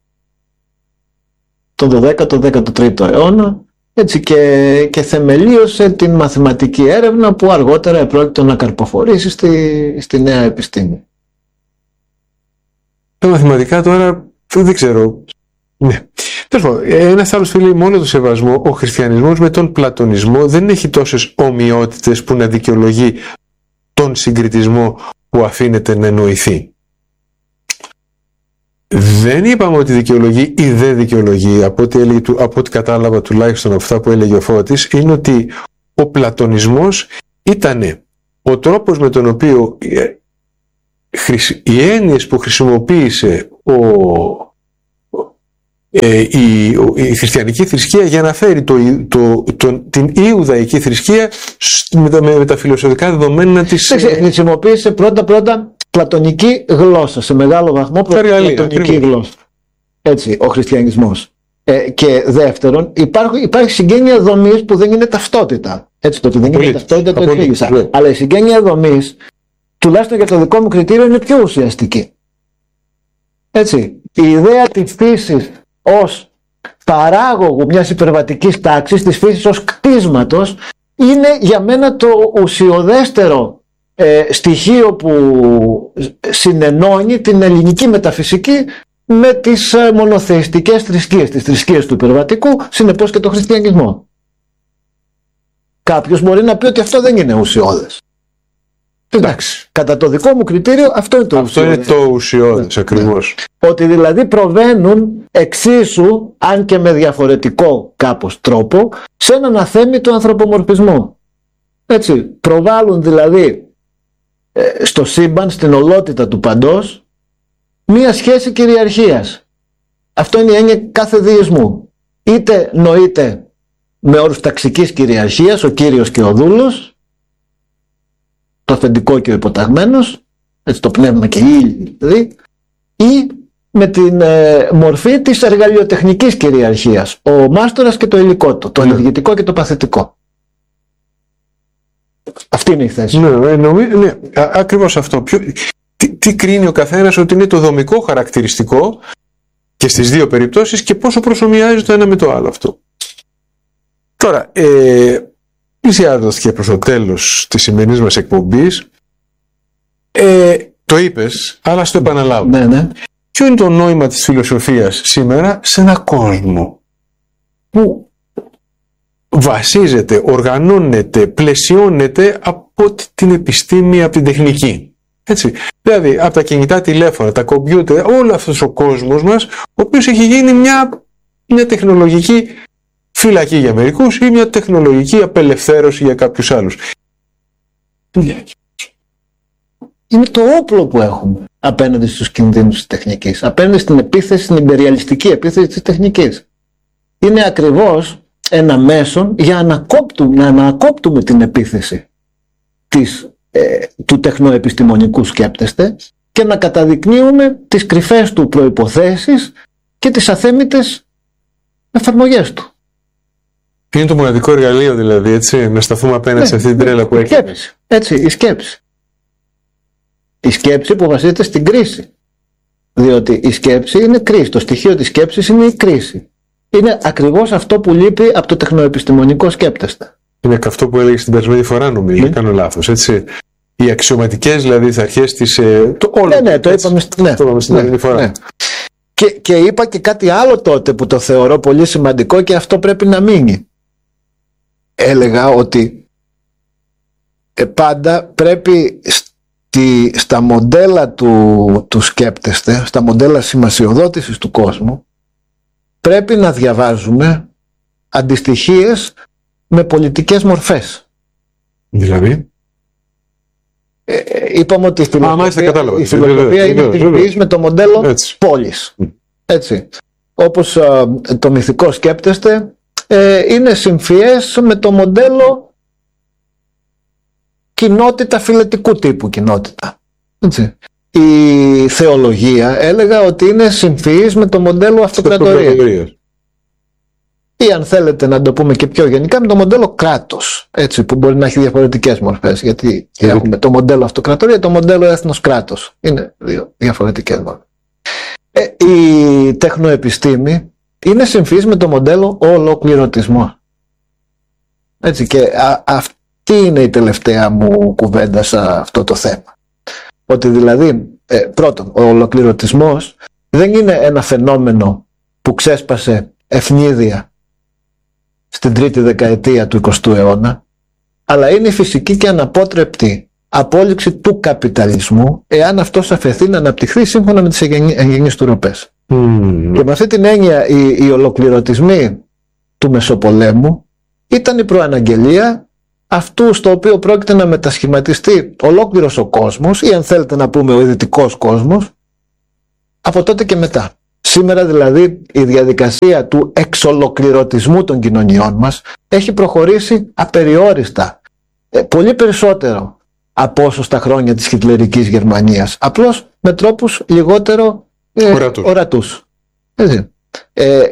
Το δωδέκατο δέκατο τρίτο αιώνα, έτσι, και, και θεμελίωσε την μαθηματική έρευνα που αργότερα επρόκειτο να καρποφορήσει στη, στη νέα επιστήμη. Τα μαθηματικά τώρα δεν ξέρω. Ναι. Ένας άλλος φίλος, μόνο το σεβασμό, ο χριστιανισμός με τον πλατωνισμό δεν έχει τόσες ομοιότητες που να δικαιολογεί τον συγκριτισμό που αφήνεται να εννοηθεί. Δεν είπαμε ότι δικαιολογεί ή δεν δικαιολογεί, από ό,τι, έλεγε, από ό,τι κατάλαβα τουλάχιστον από αυτά που έλεγε ο Φώτης, είναι ότι ο πλατωνισμός ήταν ο τρόπος με τον οποίο οι έννοιες που χρησιμοποίησε ο, ε, η, η χριστιανική θρησκεία για να φέρει το, το, το, την Ιουδαϊκή θρησκεία με τα, με τα φιλοσοφικά δεδομένα της... Χρησιμοποίησε πρώτα-πρώτα πλατωνική γλώσσα, σε μεγάλο βαθμό πλατωνική γλώσσα. Έτσι, ο χριστιανισμός. Ε, και δεύτερον, υπάρχει, υπάρχει συγγένεια δομής που δεν είναι ταυτότητα. Έτσι, το ότι δεν είναι ταυτότητα το εξήγησα. Ναι. Αλλά η συγγένεια δομής, τουλάχιστον για το δικό μου κριτήριο, είναι πιο ουσιαστική. Έτσι, η ιδέα της φύσης ως παράγωγου μιας υπερβατικής τάξης, της φύσης ως κτίσματος, είναι για μένα το ουσιοδέστερο ε, στοιχείο που συνενώνει την ελληνική μεταφυσική με τις ε, μονοθεϊστικές θρησκείες, τις θρησκείες του υπερβατικού, συνεπώς και το χριστιανισμό. Κάποιος μπορεί να πει ότι αυτό δεν είναι ουσιώδες. Εντάξει. Κατά το δικό μου κριτήριο αυτό είναι το αυτό ουσιώδες. Αυτό είναι το ουσιώδες, ναι, ακριβώς. Ότι δηλαδή προβαίνουν εξίσου, αν και με διαφορετικό κάπως τρόπο, σε έναν αθέμητο ανθρωπομορφισμό. Έτσι, προβάλλουν δηλαδή ε, στο σύμπαν, στην ολότητα του παντός, μία σχέση κυριαρχίας. Αυτό είναι η έννοια κάθε δεισμού. Είτε νοείται με όρους ταξικής κυριαρχίας, ο κύριος και ο δούλος, το αφεντικό και ο υποταγμένος, έτσι το πνεύμα και η ύλη δηλαδή, ή με την ε, μορφή της εργαλειοτεχνικής κυριαρχίας, ο μάστορας και το υλικό του, το ενεργητικό και το παθητικό. Αυτή είναι η θέση. Ναι, νομίζω, ναι, ακριβώς αυτό. Ποιο, τι, τι κρίνει ο καθένας ότι είναι το δομικό χαρακτηριστικό και στις δύο περιπτώσεις και πόσο προσομοιάζει το ένα με το άλλο αυτό. Τώρα, ε, πλησιάζοντας προς το τέλος της σημερινής μας εκπομπής, ε, το είπες, αλλά στο επαναλάβω. Ναι, ναι. Ποιο είναι το νόημα της φιλοσοφίας σήμερα σε ένα κόσμο που βασίζεται, οργανώνεται, πλαισιώνεται από την επιστήμη, από την τεχνική. Έτσι. Δηλαδή, από τα κινητά τηλέφωνα, τα κομπιούτερ, όλο αυτός ο κόσμος μας, ο οποίος έχει γίνει μια, μια τεχνολογική φυλακή για μερικούς ή μια τεχνολογική απελευθέρωση για κάποιους άλλους. Είναι το όπλο που έχουμε απέναντι στους κινδύνους της τεχνικής, απέναντι στην επίθεση, στην ιμπεριαλιστική επίθεση της τεχνικής. Είναι ακριβώς ένα μέσον για ανακόπτουμε, να ανακόπτουμε την επίθεση της, ε, του τεχνοεπιστημονικού σκέπτεστε και να καταδεικνύουμε τις κρυφές του προϋποθέσεις και τις αθέμητες εφαρμογές του. Είναι το μοναδικό εργαλείο δηλαδή, έτσι, να σταθούμε απέναντι ναι, σε αυτή την τρέλα που έχει. Σκέψη. Έτσι, η σκέψη. Η σκέψη που βασίζεται στην κρίση. Διότι η σκέψη είναι κρίση. Το στοιχείο της σκέψης είναι η κρίση. Είναι ακριβώς αυτό που λείπει από το τεχνοεπιστημονικό σκέπτεστε. Είναι και αυτό που έλεγε την περσμένη φορά, νομίζω. Δεν mm. κάνω λάθος, έτσι. Οι αξιωματικές δηλαδή αρχές της. Ε, το όλο. Ναι, ναι, το είπαμε, στη, ναι, το είπαμε στην περσμένη ναι, φορά. Ναι. Και, και είπα και κάτι άλλο τότε που το θεωρώ πολύ σημαντικό και αυτό πρέπει να μείνει. Έλεγα ότι ε, πάντα πρέπει στη, στα μοντέλα του, του σκέπτεστε, στα μοντέλα σημασιοδότησης του κόσμου, πρέπει να διαβάζουμε αντιστοιχίες με πολιτικές μορφές. Δηλαδή? Ε, είπαμε ότι η φιλοσοφία, Α, η φιλοσοφία είναι τυποποιής με το μοντέλο Έτσι. πόλης. Έτσι. Όπως α, το μυθικό σκέπτεστε ε, είναι συμφιές με το μοντέλο κοινότητα φιλετικού τύπου κοινότητα. Έτσι. Η θεολογία έλεγα ότι είναι συμφιής με το μοντέλο αυτοκρατορίας. Ή αν θέλετε να το πούμε και πιο γενικά με το μοντέλο κράτος, έτσι, που μπορεί να έχει διαφορετικές μορφές, γιατί yeah. έχουμε το μοντέλο αυτοκρατορία, το μοντέλο έθνος κράτος. Είναι δύο διαφορετικές μορφές. Ε, η τεχνοεπιστήμη είναι συμφιής με το μοντέλο ολοκληρωτισμό. Έτσι, και α, αυτή είναι η τελευταία μου κουβέντα σε αυτό το θέμα. Ότι δηλαδή, ε, πρώτον, ο ολοκληρωτισμός δεν είναι ένα φαινόμενο που ξέσπασε ευνίδια στην τρίτη δεκαετία του εικοστού αιώνα, αλλά είναι η φυσική και αναπότρεπτη απόλυξη του καπιταλισμού, εάν αυτός αφαιθεί να αναπτυχθεί σύμφωνα με τις εγγενείς του ροπές. Mm. Και με αυτή την έννοια οι, οι ολοκληρωτισμοί του Μεσοπολέμου ήταν η προαναγγελία αυτού στο οποίο πρόκειται να μετασχηματιστεί ολόκληρος ο κόσμος, ή αν θέλετε να πούμε ο ιδρυτικός κόσμος, από τότε και μετά. Σήμερα δηλαδή η διαδικασία του εξολοκληρωτισμού των κοινωνιών μας έχει προχωρήσει απεριόριστα, ε, πολύ περισσότερο από όσο στα χρόνια της χιτλερικής Γερμανίας, απλώς με τρόπους λιγότερο ε, ορατούς. ορατούς. Ε,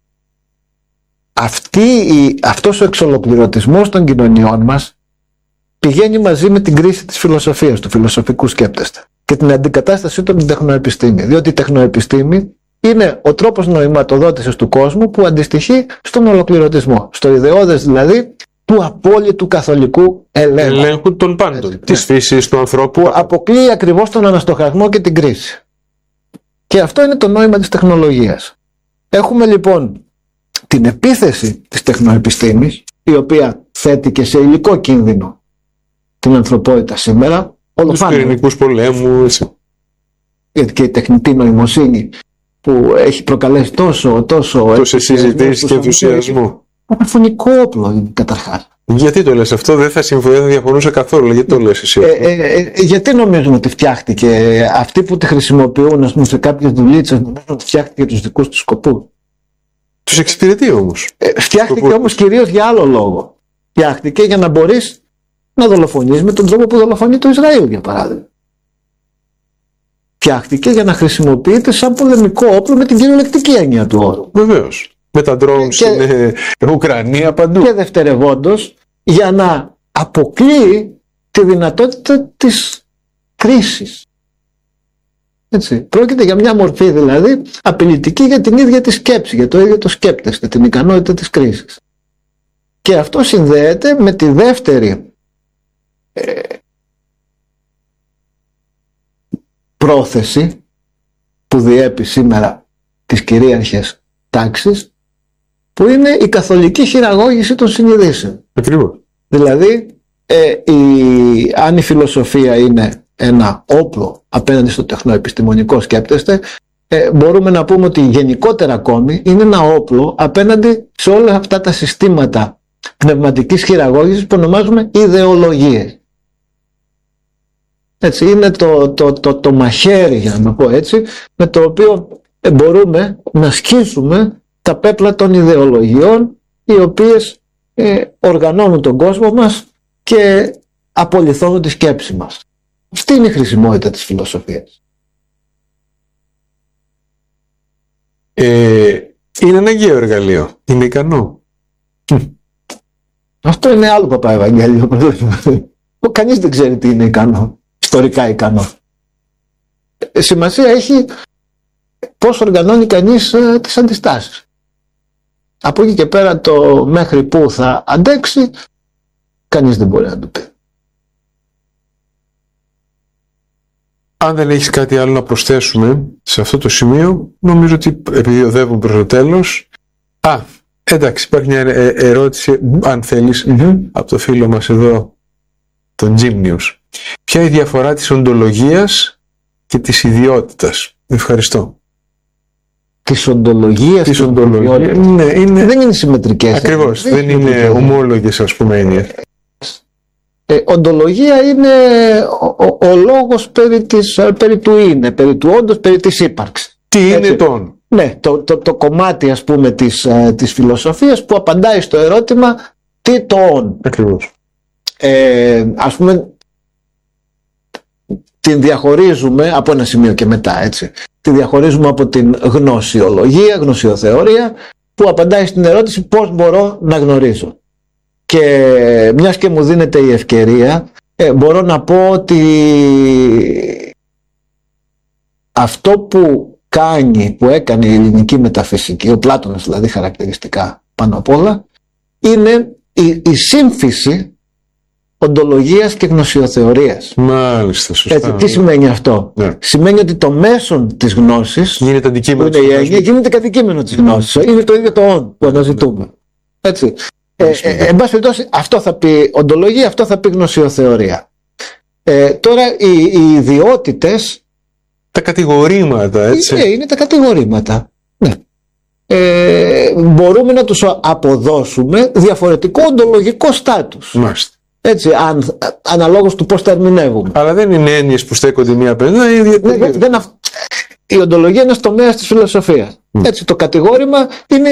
αυτή η, αυτός ο εξολοκληρωτισμός των κοινωνιών μας πηγαίνει μαζί με την κρίση της φιλοσοφίας, του φιλοσοφικού σκέπτεστε, και την αντικατάστασή του από την τεχνοεπιστήμη, διότι η τεχνοεπιστήμη είναι ο τρόπος νοηματοδότησης του κόσμου που αντιστοιχεί στον ολοκληρωτισμό, στο ιδεώδες δηλαδή του απόλυτου καθολικού ελέγχου. Ελέγχου των πάντων, έτσι, της ναι. φύσης του ανθρώπου. Που αποκλείει ακριβώς τον αναστοχασμό και την κρίση. Και αυτό είναι το νόημα της τεχνολογίας. Έχουμε λοιπόν την επίθεση της τεχνοεπιστήμης, η οποία θέτει και σε υλικό κίνδυνο την ανθρωπότητα σήμερα. Τους πυρηνικούς πολέμους. Και η τεχνητή νοημοσύνη που έχει προκαλέσει τόσο, τόσο τόσες συζητήσεις και ενθουσιασμό. Φωνικό όπλο είναι καταρχάς. Γιατί το λες αυτό, δεν θα συμφωνήσω, δεν διαφωνούσα καθόλου. Γιατί το λες εσύ? Ε, ε, ε, γιατί νομίζουν ότι φτιάχτηκε? Αυτοί που τη χρησιμοποιούν, ας πούμε, σε κάποιες δουλίτσες, νομίζουν ότι φτιάχτηκε για τους δικούς τους σκοπούς. Τους εξυπηρετεί όμως. Ε, φτιάχτηκε όμως κυρίως για άλλο λόγο. Φτιάχτηκε για να μπορείς να δολοφονείς με τον τρόπο που δολοφονεί το Ισραήλ, για παράδειγμα. Φτιάχτηκε για να χρησιμοποιείται σαν πολεμικό όπλο με την κυριολεκτική έννοια του όρου. Βεβαίως. Με τα drones στην Ουκρανία παντού. Και δευτερευόντως για να αποκλείει τη δυνατότητα της κρίσης. Έτσι. Πρόκειται για μια μορφή δηλαδή απειλητική για την ίδια τη σκέψη, για το ίδιο το σκέπτεστε, την ικανότητα της κρίσης. Και αυτό συνδέεται με τη δεύτερη ε, πρόθεση που διέπει σήμερα τις κυρίαρχες τάξεις, που είναι η καθολική χειραγώγηση των συνειδήσεων. Ακριβώς. Δηλαδή, ε, η, αν η φιλοσοφία είναι ένα όπλο απέναντι στο τεχνοεπιστημονικό σκέπτεστε, ε, μπορούμε να πούμε ότι γενικότερα ακόμη είναι ένα όπλο απέναντι σε όλα αυτά τα συστήματα πνευματικής χειραγώγησης που ονομάζουμε ιδεολογίες. Έτσι, είναι το, το, το, το μαχαίρι, για να το πω έτσι, με το οποίο ε, μπορούμε να σκίσουμε τα πέπλα των ιδεολογιών, οι οποίες ε, οργανώνουν τον κόσμο μας και απολυθώνουν τη σκέψη μας. Αυτή είναι η χρησιμότητα της φιλοσοφίας. Ε, είναι αναγκαίο εργαλείο. Είναι ικανό. Αυτό είναι άλλο παπαευαγγέλιο. Κανείς δεν ξέρει τι είναι ικανό. Ιστορικά ικανό. Ε, σημασία έχει πώς οργανώνει κανείς ε, τις αντιστάσεις. Από εκεί και πέρα το μέχρι που θα αντέξει, κανείς δεν μπορεί να το πει. Αν δεν έχεις κάτι άλλο να προσθέσουμε σε αυτό το σημείο, νομίζω ότι επειδή οδεύουμε προς το τέλος. Α, εντάξει, υπάρχει μια ερώτηση, αν θέλεις, mm-hmm. από το φίλο μας εδώ, τον Gymnius. Ποια είναι η διαφορά της οντολογίας και της ιδιότητας? Ευχαριστώ. Της οντολογίας της οντολογίας. Ναι, είναι... δεν είναι συμμετρικές. Ακριβώς, δεν, δεν είναι, είναι ομόλογες, ας πούμε, έννοιες. Ε, οντολογία είναι ο, ο, ο λόγος περί, της, περί του είναι, περί του όντως, περί της ύπαρξης. Τι είναι τον? Ναι, το, το, το κομμάτι, ας πούμε, της, της φιλοσοφίας που απαντάει στο ερώτημα τι το όν. Ακριβώς. Ε, ας πούμε, την διαχωρίζουμε από ένα σημείο και μετά, έτσι. Τη διαχωρίζουμε από την γνωσιολογία, γνωσιοθεωρία, που απαντάει στην ερώτηση πώς μπορώ να γνωρίζω. Και μιας και μου δίνεται η ευκαιρία, ε, μπορώ να πω ότι αυτό που κάνει, που έκανε η ελληνική μεταφυσική, ο Πλάτωνας δηλαδή χαρακτηριστικά πάνω απ' όλα, είναι η, η σύμφυση οντολογίας και γνωσιοθεωρίας. Μάλιστα, σωστά. Έτσι, τι σημαίνει αυτό? Ναι. Σημαίνει ότι το μέσον της γνώσης γίνεται αντικείμενο της γνώσης. Γίνεται κατοικείμενο της γνώσης. Είναι το ίδιο το όν που αναζητούμε. Έτσι. Ε, ε, εν πάση περιπτώσει, αυτό θα πει οντολογία, αυτό θα πει γνωσιοθεωρία. Ε, τώρα οι, οι ιδιότητες, τα κατηγορήματα, έτσι. Ε, είναι τα κατηγορήματα. Ναι. Ε, μπορούμε να τους αποδώσουμε διαφορετικό οντολογικό στάτους. Μάλιστα. Έτσι, αν, αναλόγως του πώς τα ερμηνεύουμε. Αλλά δεν είναι έννοιες που στέκονται μία απέναντι. Ναι, δεν, δεν, η οντολογία είναι ένας τομέας της φιλοσοφίας. Mm. Έτσι, το κατηγόρημα είναι